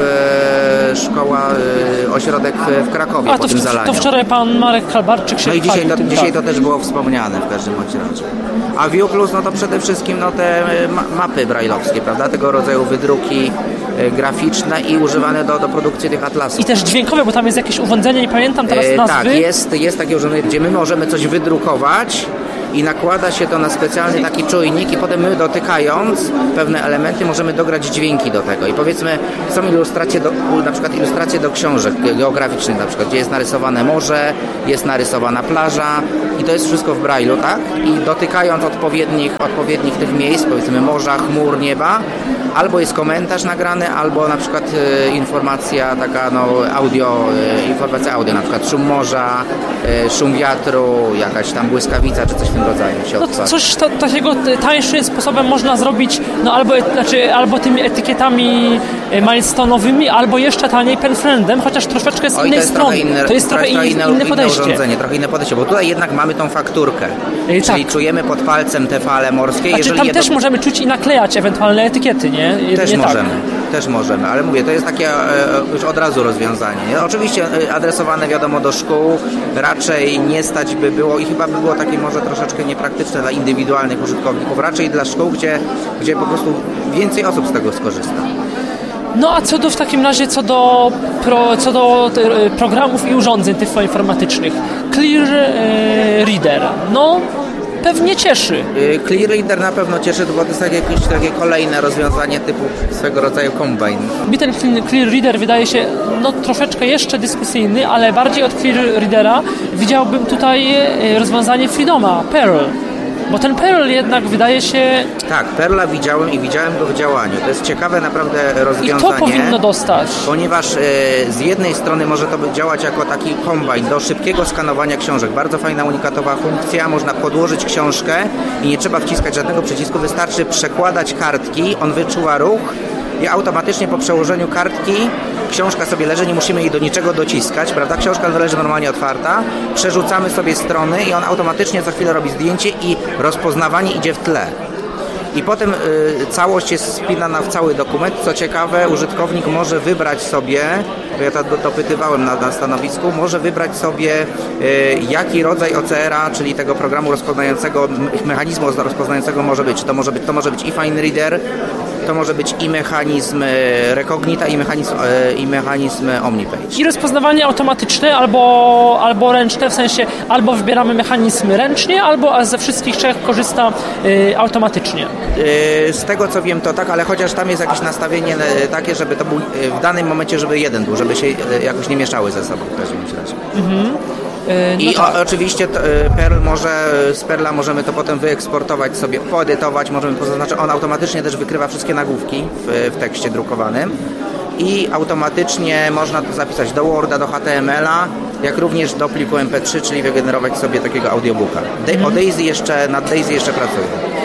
w, szkoła ośrodek w Krakowie A po to, tym w, zalaniu. to wczoraj pan Marek Kalbarczyk się No i dzisiaj, chwalił to, tym, dzisiaj tak. to też było wspomniane w każdym bądź razie. A View Plus, no to przede wszystkim no, te ma- mapy brajlowskie, prawda? Tego rodzaju wydruki e, graficzne i używane do, do produkcji tych atlasów. I też dźwiękowe, bo tam jest jakieś urządzenie, nie pamiętam teraz E, nazwy. tak, jest, jest takie urządzenie, gdzie my możemy coś wydrukować i nakłada się to na specjalny taki czujnik i potem my dotykając pewne elementy możemy dograć dźwięki do tego. I powiedzmy są ilustracje do, na przykład ilustracje do książek geograficznych na przykład, gdzie jest narysowane morze, jest narysowana plaża i to jest wszystko w Braille'u, tak? I dotykając odpowiednich, odpowiednich tych miejsc, powiedzmy morza, chmur, nieba, albo jest komentarz nagrany, albo na przykład e, informacja taka no audio, e, informacja audio, na przykład szum morza, e, szum wiatru, jakaś tam błyskawica czy coś w tym rodzaju się No odtwarza. coś ta, takiego tańszym sposobem można zrobić, no albo, znaczy, albo tymi etykietami milestone'owymi, albo jeszcze taniej penfriendem, chociaż troszeczkę z Oj, innej to jest strony. trochę inne, to jest trochę inne, inne, inne podejście. urządzenie, trochę inne podejście, bo tutaj jednak mamy tą fakturkę, Ej, czyli tak. czujemy pod palcem te fale morskie. Znaczy jeżeli tam jedno... też możemy czuć i naklejać ewentualne etykiety, nie? Też nie możemy, tak. też możemy, ale mówię, to jest takie e, już od razu rozwiązanie. Nie? Oczywiście e, adresowane wiadomo do szkół, raczej nie stać by było i chyba by było takie może troszeczkę niepraktyczne dla indywidualnych użytkowników, raczej dla szkół, gdzie, gdzie po prostu więcej osób z tego skorzysta. No a co do w takim razie, co do, pro, co do te, programów i urządzeń tyfloinformatycznych. Clear e, Reader, no pewnie cieszy. E, Clear Reader na pewno cieszy, bo to jest takie, jakieś takie kolejne rozwiązanie typu swego rodzaju combine. Mi ten Clear Reader wydaje się no troszeczkę jeszcze dyskusyjny, ale bardziej od Clear Readera widziałbym tutaj rozwiązanie Freedoma, Perl. Bo ten Perl jednak wydaje się... Tak, Perla widziałem i widziałem go w działaniu. To jest ciekawe naprawdę rozwiązanie. I to powinno dostać. Ponieważ e, z jednej strony może to działać jako taki kombajn do szybkiego skanowania książek. Bardzo fajna, unikatowa funkcja. Można podłożyć książkę i nie trzeba wciskać żadnego przycisku. Wystarczy przekładać kartki, on wyczuwa ruch i automatycznie po przełożeniu kartki książka sobie leży, nie musimy jej do niczego dociskać, prawda? Książka leży normalnie otwarta, przerzucamy sobie strony i on automatycznie za chwilę robi zdjęcie i rozpoznawanie idzie w tle. I potem y, całość jest spinana w cały dokument. Co ciekawe, użytkownik może wybrać sobie, bo ja to dopytywałem na, na stanowisku, może wybrać sobie y, jaki rodzaj O C R-a, czyli tego programu rozpoznającego, mechanizmu rozpoznającego może być. To może być, to może być i Fine Reader, to może być i mechanizm Recognita, i mechanizm, i mechanizm OmniPage. I rozpoznawanie automatyczne albo, albo ręczne, w sensie albo wybieramy mechanizmy ręcznie, albo ze wszystkich trzech korzysta y, automatycznie. Y, z tego co wiem to tak, ale chociaż tam jest jakieś nastawienie y, takie, żeby to był y, w danym momencie, żeby jeden był, żeby się y, jakoś nie mieszały ze sobą w każdym razie. Mhm. No I tak. o, oczywiście to, Perl może, z Perla możemy to potem wyeksportować sobie, poedytować, możemy pozaznaczyć, on automatycznie też wykrywa wszystkie nagłówki w, w tekście drukowanym i automatycznie można to zapisać do Worda, do H T M L-a, jak również do pliku M P trzy, czyli wygenerować sobie takiego audiobooka. De- mhm. O Daisy jeszcze, nad Daisy jeszcze pracuję.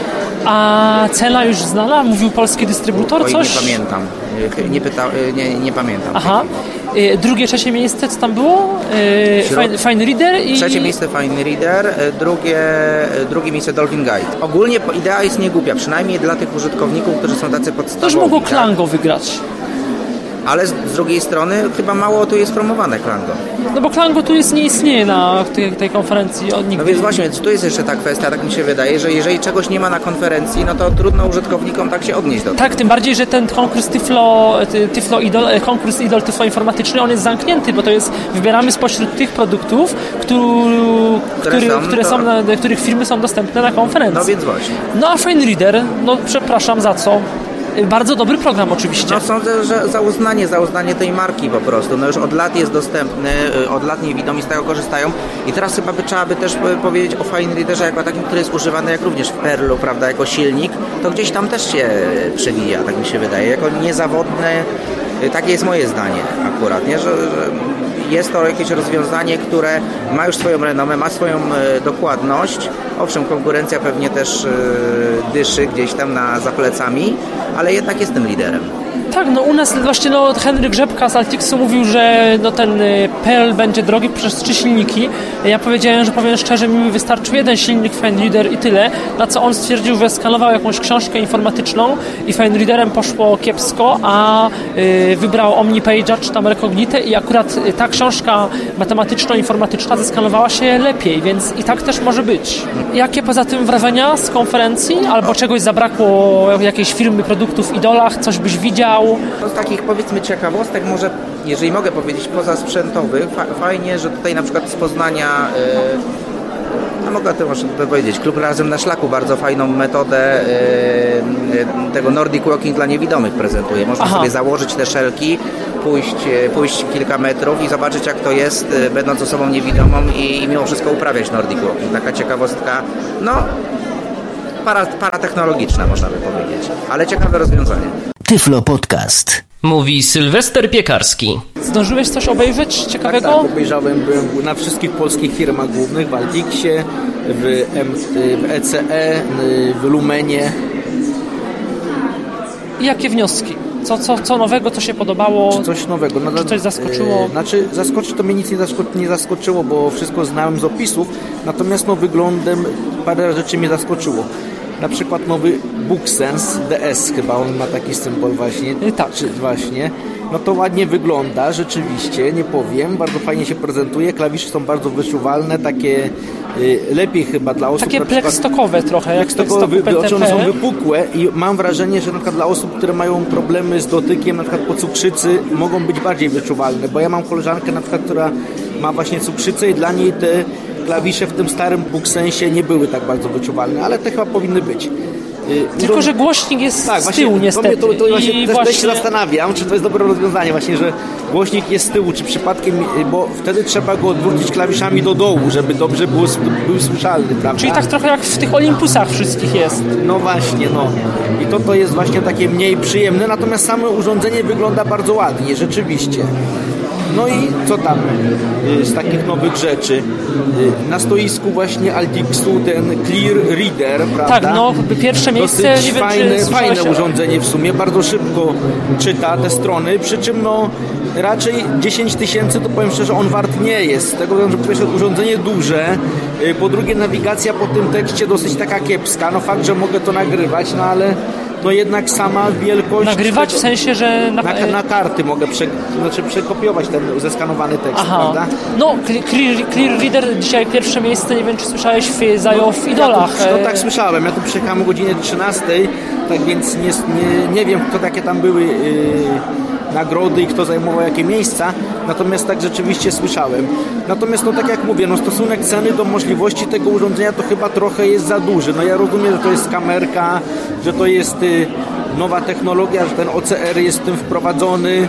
A cena już znana? Mówił polski dystrybutor Oj, coś? nie pamiętam. Nie, pyta, nie, nie pamiętam. Aha. Drugie, trzecie miejsce, co tam było? Fine, Fine Reader i... Trzecie miejsce Fine Reader, drugie, drugie miejsce Dolphin Guide. Ogólnie idea jest niegłupia, przynajmniej dla tych użytkowników, którzy są tacy podstawowi. To już mogło tak? Klango wygrać. Ale z, z drugiej strony chyba mało tu jest promowane Klango. No bo Klango tu jest, nie istnieje na tej, tej konferencji od nigdy. No więc właśnie, tu jest jeszcze ta kwestia, tak mi się wydaje, że jeżeli czegoś nie ma na konferencji, no to trudno użytkownikom tak się odnieść do tego. Tak, tym bardziej, że ten konkurs Tyflo, Tyflo Idol, konkurs Idol Tyflo informatyczny, on jest zamknięty, bo to jest, wybieramy spośród tych produktów, który, które który, są, które to... są na, których firmy są dostępne na konferencji. No więc właśnie. No a Fine Reader, no przepraszam za co. Bardzo dobry program oczywiście. No sądzę, że za uznanie, za uznanie tej marki po prostu. No już od lat jest dostępny, od lat niewidomi z tego korzystają i teraz chyba by trzeba by też powiedzieć o Fine Readerze jako takim, który jest używany jak również w Perlu, prawda, jako silnik, to gdzieś tam też się przewija, tak mi się wydaje, jako niezawodny, takie jest moje zdanie akurat, nie, że, że jest to jakieś rozwiązanie, które ma już swoją renomę, ma swoją e, dokładność. Owszem, konkurencja pewnie też e, dyszy gdzieś tam na, za plecami, ale jednak jest tym liderem. Tak, no u nas właśnie no, Henryk Rzepka z Altixu mówił, że no, ten Pearl będzie drogi przez trzy silniki. Ja powiedziałem, że powiem szczerze, mi wystarczył jeden silnik FineReader i tyle, na co on stwierdził, że skanował jakąś książkę informatyczną i FineReaderem poszło kiepsko, a y, wybrał OmniPage'a czy tam Recognite i akurat ta książka matematyczno-informatyczna zeskanowała się lepiej, więc i tak też może być. Jakie poza tym wrażenia z konferencji? Albo czegoś zabrakło, jakiejś firmy, produktów w idolach, coś byś widział? No z takich powiedzmy ciekawostek, może jeżeli mogę powiedzieć pozasprzętowych, fa- fajnie, że tutaj na przykład z Poznania, yy, no mogę to może powiedzieć, Klub Razem na Szlaku bardzo fajną metodę yy, tego Nordic Walking dla niewidomych prezentuje. Można Aha. sobie założyć te szelki, pójść, pójść kilka metrów i zobaczyć jak to jest, yy, będąc osobą niewidomą i, i mimo wszystko uprawiać Nordic Walking. Taka ciekawostka, no para, paratechnologiczna można by powiedzieć, ale ciekawe rozwiązanie. Tyflo Podcast. Mówi Sylwester Piekarski. Zdążyłeś coś obejrzeć ciekawego? Tak, tak, obejrzałem. Byłem na wszystkich polskich firmach głównych, w Altixie, w, M, w E C E, w Lumenie. I jakie wnioski? Co, co, co nowego, co się podobało? Czy coś nowego? No, czy coś zaskoczyło? E, znaczy, zaskoczy to mnie nic nie, zasko- nie zaskoczyło, bo wszystko znałem z opisów, natomiast no, wyglądem parę rzeczy mnie zaskoczyło. Na przykład nowy BookSense D S chyba, on ma taki symbol właśnie. Tak. Czy właśnie. No to ładnie wygląda, rzeczywiście, nie powiem. Bardzo fajnie się prezentuje. Klawisze są bardzo wyczuwalne, takie y, lepiej chyba dla osób... Takie na przykład, plekstokowe trochę, jak plekstokowe, wy, one są wypukłe i mam wrażenie, że na przykład dla osób, które mają problemy z dotykiem, na przykład po cukrzycy, mogą być bardziej wyczuwalne, bo ja mam koleżankę na przykład, która ma właśnie cukrzycę i dla niej te klawisze w tym starym BookSensie nie były tak bardzo wyczuwalne, ale te chyba powinny być. Tylko, że głośnik jest tak, z tyłu właśnie, niestety. To, to, to właśnie I też, właśnie... też się zastanawiam, czy to jest dobre rozwiązanie właśnie, że głośnik jest z tyłu, czy przypadkiem, bo wtedy trzeba go odwrócić klawiszami do dołu, żeby dobrze było, był słyszalny, prawda? Czyli tak trochę jak w tych Olympusach wszystkich jest. No właśnie, no. I to, to jest właśnie takie mniej przyjemne, natomiast samo urządzenie wygląda bardzo ładnie, rzeczywiście. No i co tam z takich nowych rzeczy? Na stoisku właśnie Altixu ten Clear Reader, prawda? Tak, no pierwsze miejsce, dosyć nie wiem, fajne, czy fajne się... urządzenie w sumie, bardzo szybko czyta te strony, przy czym no raczej dziesięć tysięcy to powiem szczerze, on wart nie jest. Z tego względu, że po pierwsze urządzenie duże, po drugie nawigacja po tym tekście dosyć taka kiepska. No fakt, że mogę to nagrywać, no ale no jednak sama wielkość... Nagrywać tego, w sensie, że... Na, na, na karty mogę prze, znaczy przekopiować ten zeskanowany tekst, Aha. prawda? No, Clear, Clear Reader dzisiaj pierwsze miejsce, nie wiem czy słyszałeś, zajął w idolach. Ja tu, no tak słyszałem, ja tu przyjechałem o godzinie trzynastej, tak więc nie, nie, nie wiem kto takie tam były yy, nagrody i kto zajmował jakie miejsca, natomiast tak rzeczywiście słyszałem. Natomiast no tak jak mówię, no stosunek ceny do możliwości tego urządzenia to chyba trochę jest za duży. No ja rozumiem, że to jest kamerka, że to jest yy, nowa technologia, że ten O C R jest w tym wprowadzony, yy,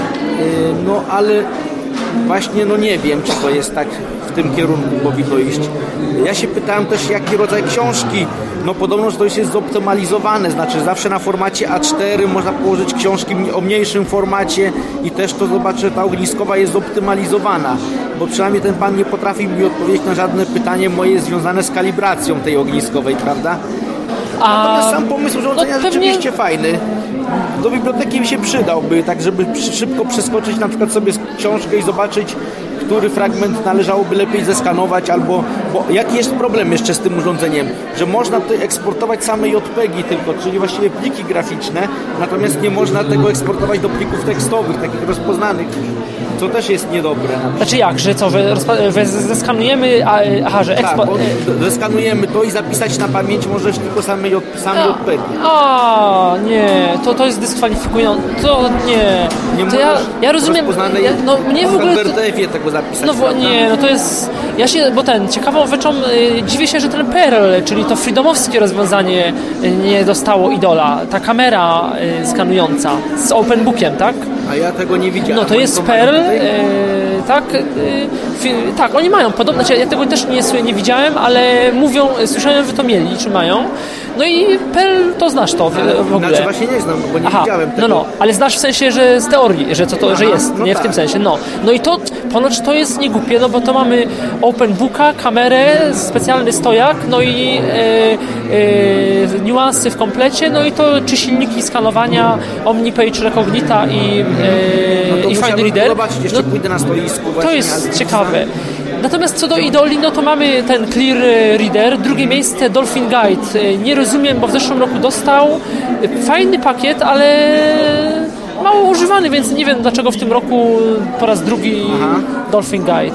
no ale właśnie no nie wiem, czy to jest tak w tym kierunku powinno iść. Ja się pytałem też, jaki rodzaj książki. No podobno, że to już jest zoptymalizowane, znaczy zawsze na formacie A cztery można położyć książki o mniejszym formacie i też to zobaczę, że ta ogniskowa jest zoptymalizowana, bo przynajmniej ten pan nie potrafi mi odpowiedzieć na żadne pytanie moje związane z kalibracją tej ogniskowej, prawda? A... Natomiast sam pomysł urządzenia no, pewnie... rzeczywiście fajny. Do biblioteki mi się przydałby, tak żeby szybko przeskoczyć na przykład sobie książkę i zobaczyć, który fragment należałoby lepiej zeskanować, albo bo jaki jest problem jeszcze z tym urządzeniem, że można tutaj eksportować same J P G tylko, czyli właściwie pliki graficzne, natomiast nie można tego eksportować do plików tekstowych, takich rozpoznanych, co też jest niedobre. Znaczy jak, że co, że rozpa- że zeskanujemy, a, aha, że eksport... eksport... Tak, bo zeskanujemy to i zapisać na pamięć możesz tylko same J, same J P G. A, nie, to, to jest dyskwalifikujące, to nie. Nie to ja, ja rozumiem, ja, no mnie w ogóle... W R T F-ie tego zapisać. No bo nie, no to jest... Ja się, bo ten, ciekawą rzeczą, y, dziwię się, że ten Pearl, czyli to freedomowskie rozwiązanie y, nie dostało idola. Ta kamera y, skanująca z OpenBookiem, tak? A ja tego nie widziałem. No to Oni jest to Pearl, mają tutaj? e, tak, e, fi, tak, oni mają podobne, znaczy ja tego też nie, nie widziałem, ale mówią, słyszałem, że to mieli, czy mają. No i Pearl, to znasz to w, w ogóle. Znaczy właśnie nie znam, bo nie Aha, widziałem tego. no no, ale znasz w sensie, że z teorii, że, co to, Aha, że jest, no nie tak. w tym sensie, no. No i to ponoć to jest niegłupie, no bo to mamy open booka, kamerę, specjalny stojak, no i e, e, niuanse w komplecie, no i to czy silniki skanowania, OmniPage Recognita i, e, No to i Fine musiałbym Reader. zobaczyć, jeszcze No, pójdę na stoisku. to właśnie, jest ale- ciekawe. Natomiast co do idoli, no to mamy ten Clear Reader, drugie miejsce Dolphin Guide. Nie rozumiem, bo w zeszłym roku dostał fajny pakiet, ale mało używany, więc nie wiem dlaczego w tym roku po raz drugi Aha. Dolphin Guide.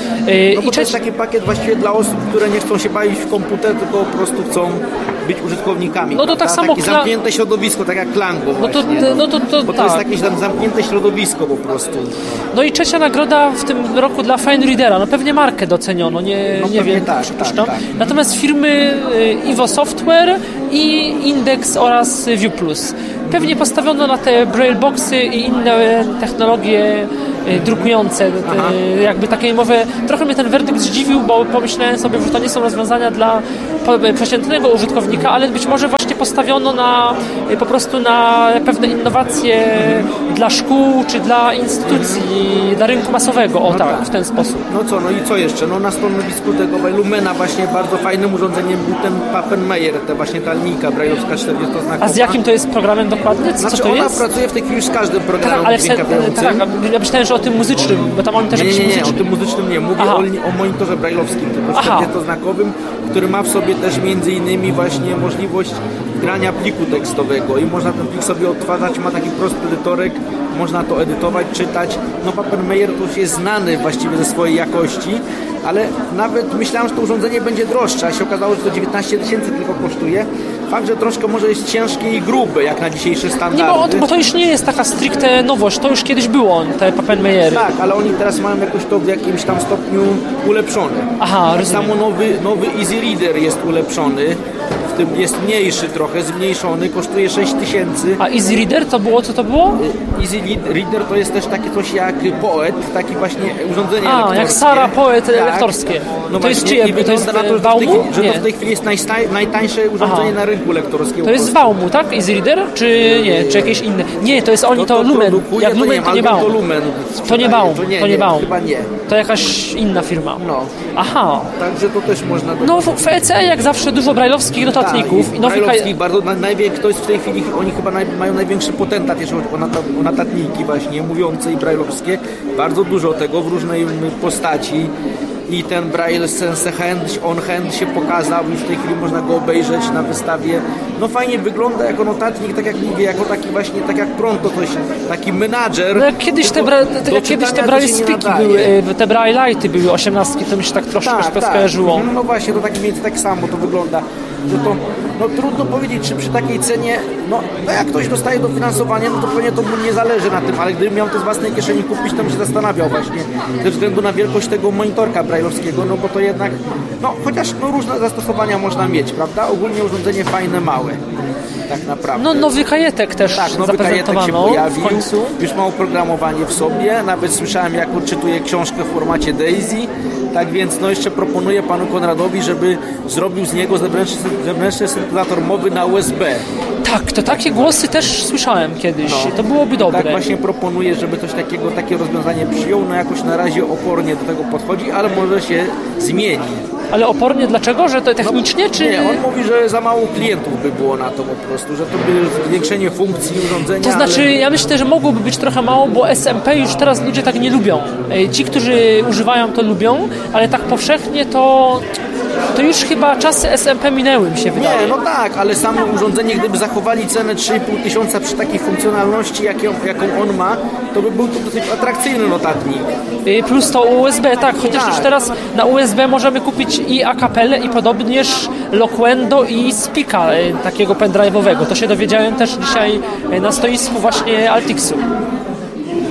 No bo to jest taki pakiet właściwie dla osób, które nie chcą się bawić w komputer, tylko po prostu chcą być użytkownikami. No to tak prawda? samo Takie kla- zamknięte środowisko, tak jak Klango No to, właśnie. no to, to Bo to tak. jest jakieś tam zamknięte środowisko po prostu. No i trzecia nagroda w tym roku dla Fine Readera. No pewnie markę doceniono, nie, No nie pewnie wiem, tak, przypuszczam. tak, tak. Natomiast firmy y, Ivo Software i Index oraz View Plus. Pewnie postawiono na te Braille Boxy i inne technologie y, drukujące, y, jakby takiej mowy. Trochę mnie ten werdykt zdziwił, bo pomyślałem sobie, że to nie są rozwiązania dla po- przeciętnego użytkownika, ale być może właśnie postawiono na y, po prostu na pewne innowacje dla szkół czy dla instytucji, dla rynku masowego, o No tak, tak. w ten sposób. No co, no i co jeszcze? No na stanowisku tego Lumena właśnie bardzo fajnym urządzeniem był ten Pappenmeier, te właśnie ta linijka brajlowska czterdziestoznakowa. A z jakim to jest programem dokładnie? Co Znaczy to ona jest? pracuje w tej chwili już z każdym Tak, programem ale w sen, dźwiękawiającym. tak, tak, ja myślałem, że o tym muzycznym, bo tam oni też Nie, nie, jakiś nie, nie, o muzyczny. tym muzycznym nie. Mówię Aha. o, li- o monitorze brajlowskim, tylko Aha. czterdziestoznakowym, który ma w sobie też między innymi właśnie możliwość grania pliku tekstowego i można ten plik sobie odtwarzać, ma taki prosty edytorek, można to edytować, czytać. No Pappenmeier to już jest znany właściwie ze swojej jakości, ale nawet myślałem, że to urządzenie będzie droższe, a się okazało, że to dziewiętnaście tysięcy tylko kosztuje. Fakt, że troszkę może jest ciężkie i grube, jak na dzisiejsze standardy. Nie, bo, bo to już nie jest taka stricte nowość, to już kiedyś było, te Pappenmeiery. Tak, ale oni teraz mają jakoś to w jakimś tam stopniu ulepszone. Aha, Tak rozumiem. samo nowy, nowy Easy Reader jest ulepszony, w tym jest mniejszy trochę, zmniejszony, kosztuje sześć tysięcy. A Easy Reader to było, co to było? Easy Reader to jest też takie coś jak Poet, taki właśnie urządzenie A, lektorskie. jak Sara Poet Tak. lektorskie. No To jest właśnie, czyje? i To jest wygląda na to, że, w tej, Baumu? chwili- że Nie. to w tej chwili jest najsta- najtańsze urządzenie Aha. na rynku lektorskim. To jest z Baumu, tak? Easy Reader? Czy nie? Czy jakieś inne? Nie, to jest oni, to, Lumen. produkuje, Jak to Lumen, nie, to nie albo Baum. to Lumen To nie sprzedaje, Baum, to nie, to nie nie, Baum. chyba nie. To jakaś inna firma. No, Aha. także to też można... No w w E C jak zawsze dużo brajlowskich notatników. Tak, i nowych brajlowskich, bardzo na, najwię, to jest w tej chwili, oni chyba naj, mają największy potentat, jeżeli chodzi o, nata, o notatniki właśnie, mówiące i brajlowskie. Bardzo dużo tego w różnej postaci. I ten Braille Sense Hand, on hand się pokazał, już w tej chwili można go obejrzeć na wystawie. No fajnie wygląda jako notatnik, tak jak mówię, jako taki właśnie, tak jak Pronto, coś, taki menadżer. No jak kiedyś te, tylko bra, do tak jak kiedyś te czytania Braille to się nie Speaki nadaje. były, y, te Braille Lighty były osiemnastki, to mi się tak troszkę tak, skojarzyło. Mhm, No właśnie, to tak, więc tak samo to wygląda. Że to, no trudno powiedzieć, czy przy takiej cenie, no, no jak ktoś dostaje dofinansowanie, no to pewnie to mu nie zależy na tym, ale gdybym miał to z własnej kieszeni kupić, to bym się zastanawiał właśnie ze względu na wielkość tego monitorka brajlowskiego, no bo to jednak, no chociaż no, różne zastosowania można mieć, prawda? Ogólnie urządzenie fajne, małe. Tak naprawdę. No nowy kajetek też Tak, nowy kajetek się zaprezentowano pojawił, w końcu. już ma oprogramowanie w sobie, nawet słyszałem jak odczytuje książkę w formacie Daisy, tak więc no jeszcze proponuję panu Konradowi, żeby zrobił z niego zewnętrzny, zewnętrzny syntezator mowy na U S B. Tak, to takie głosy też słyszałem kiedyś, No. to byłoby dobre. Tak właśnie proponuję, żeby coś takiego, takie rozwiązanie przyjął, no jakoś na razie opornie do tego podchodzi, ale może się zmieni. Ale opornie dlaczego? Że to technicznie, czy... Nie, on mówi, że za mało klientów by było na to po prostu, że to by zwiększenie funkcji urządzenia. To znaczy, ale... ja myślę, że mogłoby być trochę mało, bo S M P już teraz ludzie tak nie lubią. E, Ci, którzy używają, to lubią, ale tak powszechnie to, to już chyba czasy S M P minęły, mi się wydaje. Nie, no tak, ale samo urządzenie, gdyby zachowali cenę trzy i pół tysiąca przy takiej funkcjonalności, jaką, jaką on ma, to by był to dosyć atrakcyjny notatnik. E, Plus to U S B, tak, chociaż Tak. już teraz na U S B możemy kupić i Acapelle, i podobnież Loquendo i Spika e, takiego pendrive'owego. To się dowiedziałem też dzisiaj e, na stoisku właśnie Altixu.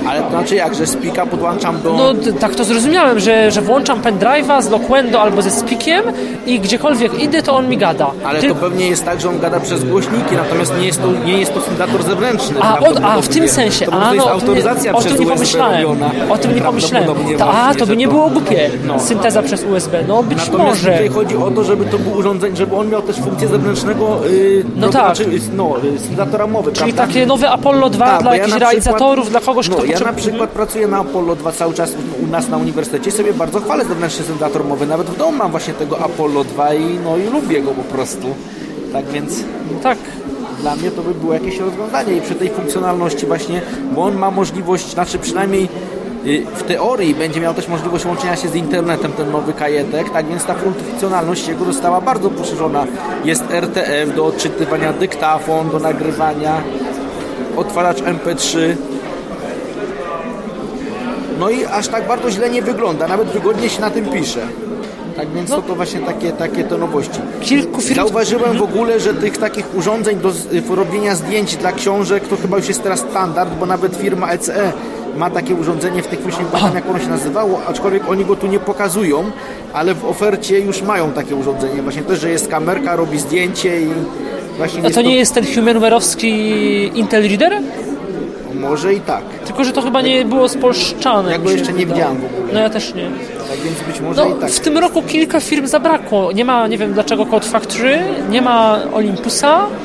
Ale to znaczy jak, że z Pika podłączam do... No t- tak to zrozumiałem, że, że włączam pendrive'a z Loquendo albo ze Spikiem i gdziekolwiek idę, to on mi gada. Ale Ty... to pewnie jest tak, że on gada przez głośniki, natomiast nie jest to, nie jest to syntezator zewnętrzny. A, od, a w tym sensie, to a jest no, autoryzacja o tym nie, o tym nie pomyślałem. robiona, o tym nie pomyślałem. Ta, a, właśnie, to by nie to... było głupie. No. Synteza przez U S B, no być Natomiast może. tutaj chodzi o to, żeby to było urządzenie, żeby on miał też funkcję zewnętrznego yy, No no, tak. znaczy, no, syntezatora mowy. Czyli prawda? takie nowe Apollo dwa Tak, dla bo ja jakichś na realizatorów, przykład, dla kogoś, no, kto ja potrzebuje... na przykład pracuję na Apollo dwa cały czas u nas na uniwersytecie, sobie bardzo chwalę zewnętrzny syntezator mowy. Nawet w domu mam właśnie tego Apollo dwa i, no, i lubię go po prostu. Tak więc... Tak. Dla mnie to by było jakieś rozwiązanie i przy tej funkcjonalności właśnie, bo on ma możliwość, znaczy przynajmniej w teorii będzie miał też możliwość łączenia się z internetem, ten nowy kajetek, tak więc ta funkcjonalność jego została bardzo poszerzona. Jest R T F do odczytywania, dyktafon do nagrywania, otwarzacz M P trzy. No i aż tak bardzo źle nie wygląda, nawet wygodnie się na tym pisze. Tak więc no. to, to właśnie takie, takie te nowości. Kilku firm... Zauważyłem w ogóle, że tych takich urządzeń do robienia zdjęć dla książek to chyba już jest teraz standard, bo nawet firma E C E ma takie urządzenie w tych właśnie, nie pamiętam jak ono się nazywało, aczkolwiek oni go tu nie pokazują, ale w ofercie już mają takie urządzenie. Właśnie też, że jest kamerka, robi zdjęcie i właśnie... A to nie to... jest ten Humanware'owski Intel Reader? Może i tak. Tylko, że to chyba nie było spolszczane. Ja go jeszcze nie widziałem w ogóle. No ja też nie. Tak więc być może No, i tak. w tym roku kilka firm zabrakło. Nie ma, nie wiem dlaczego, Code Factory, nie ma Olympusa,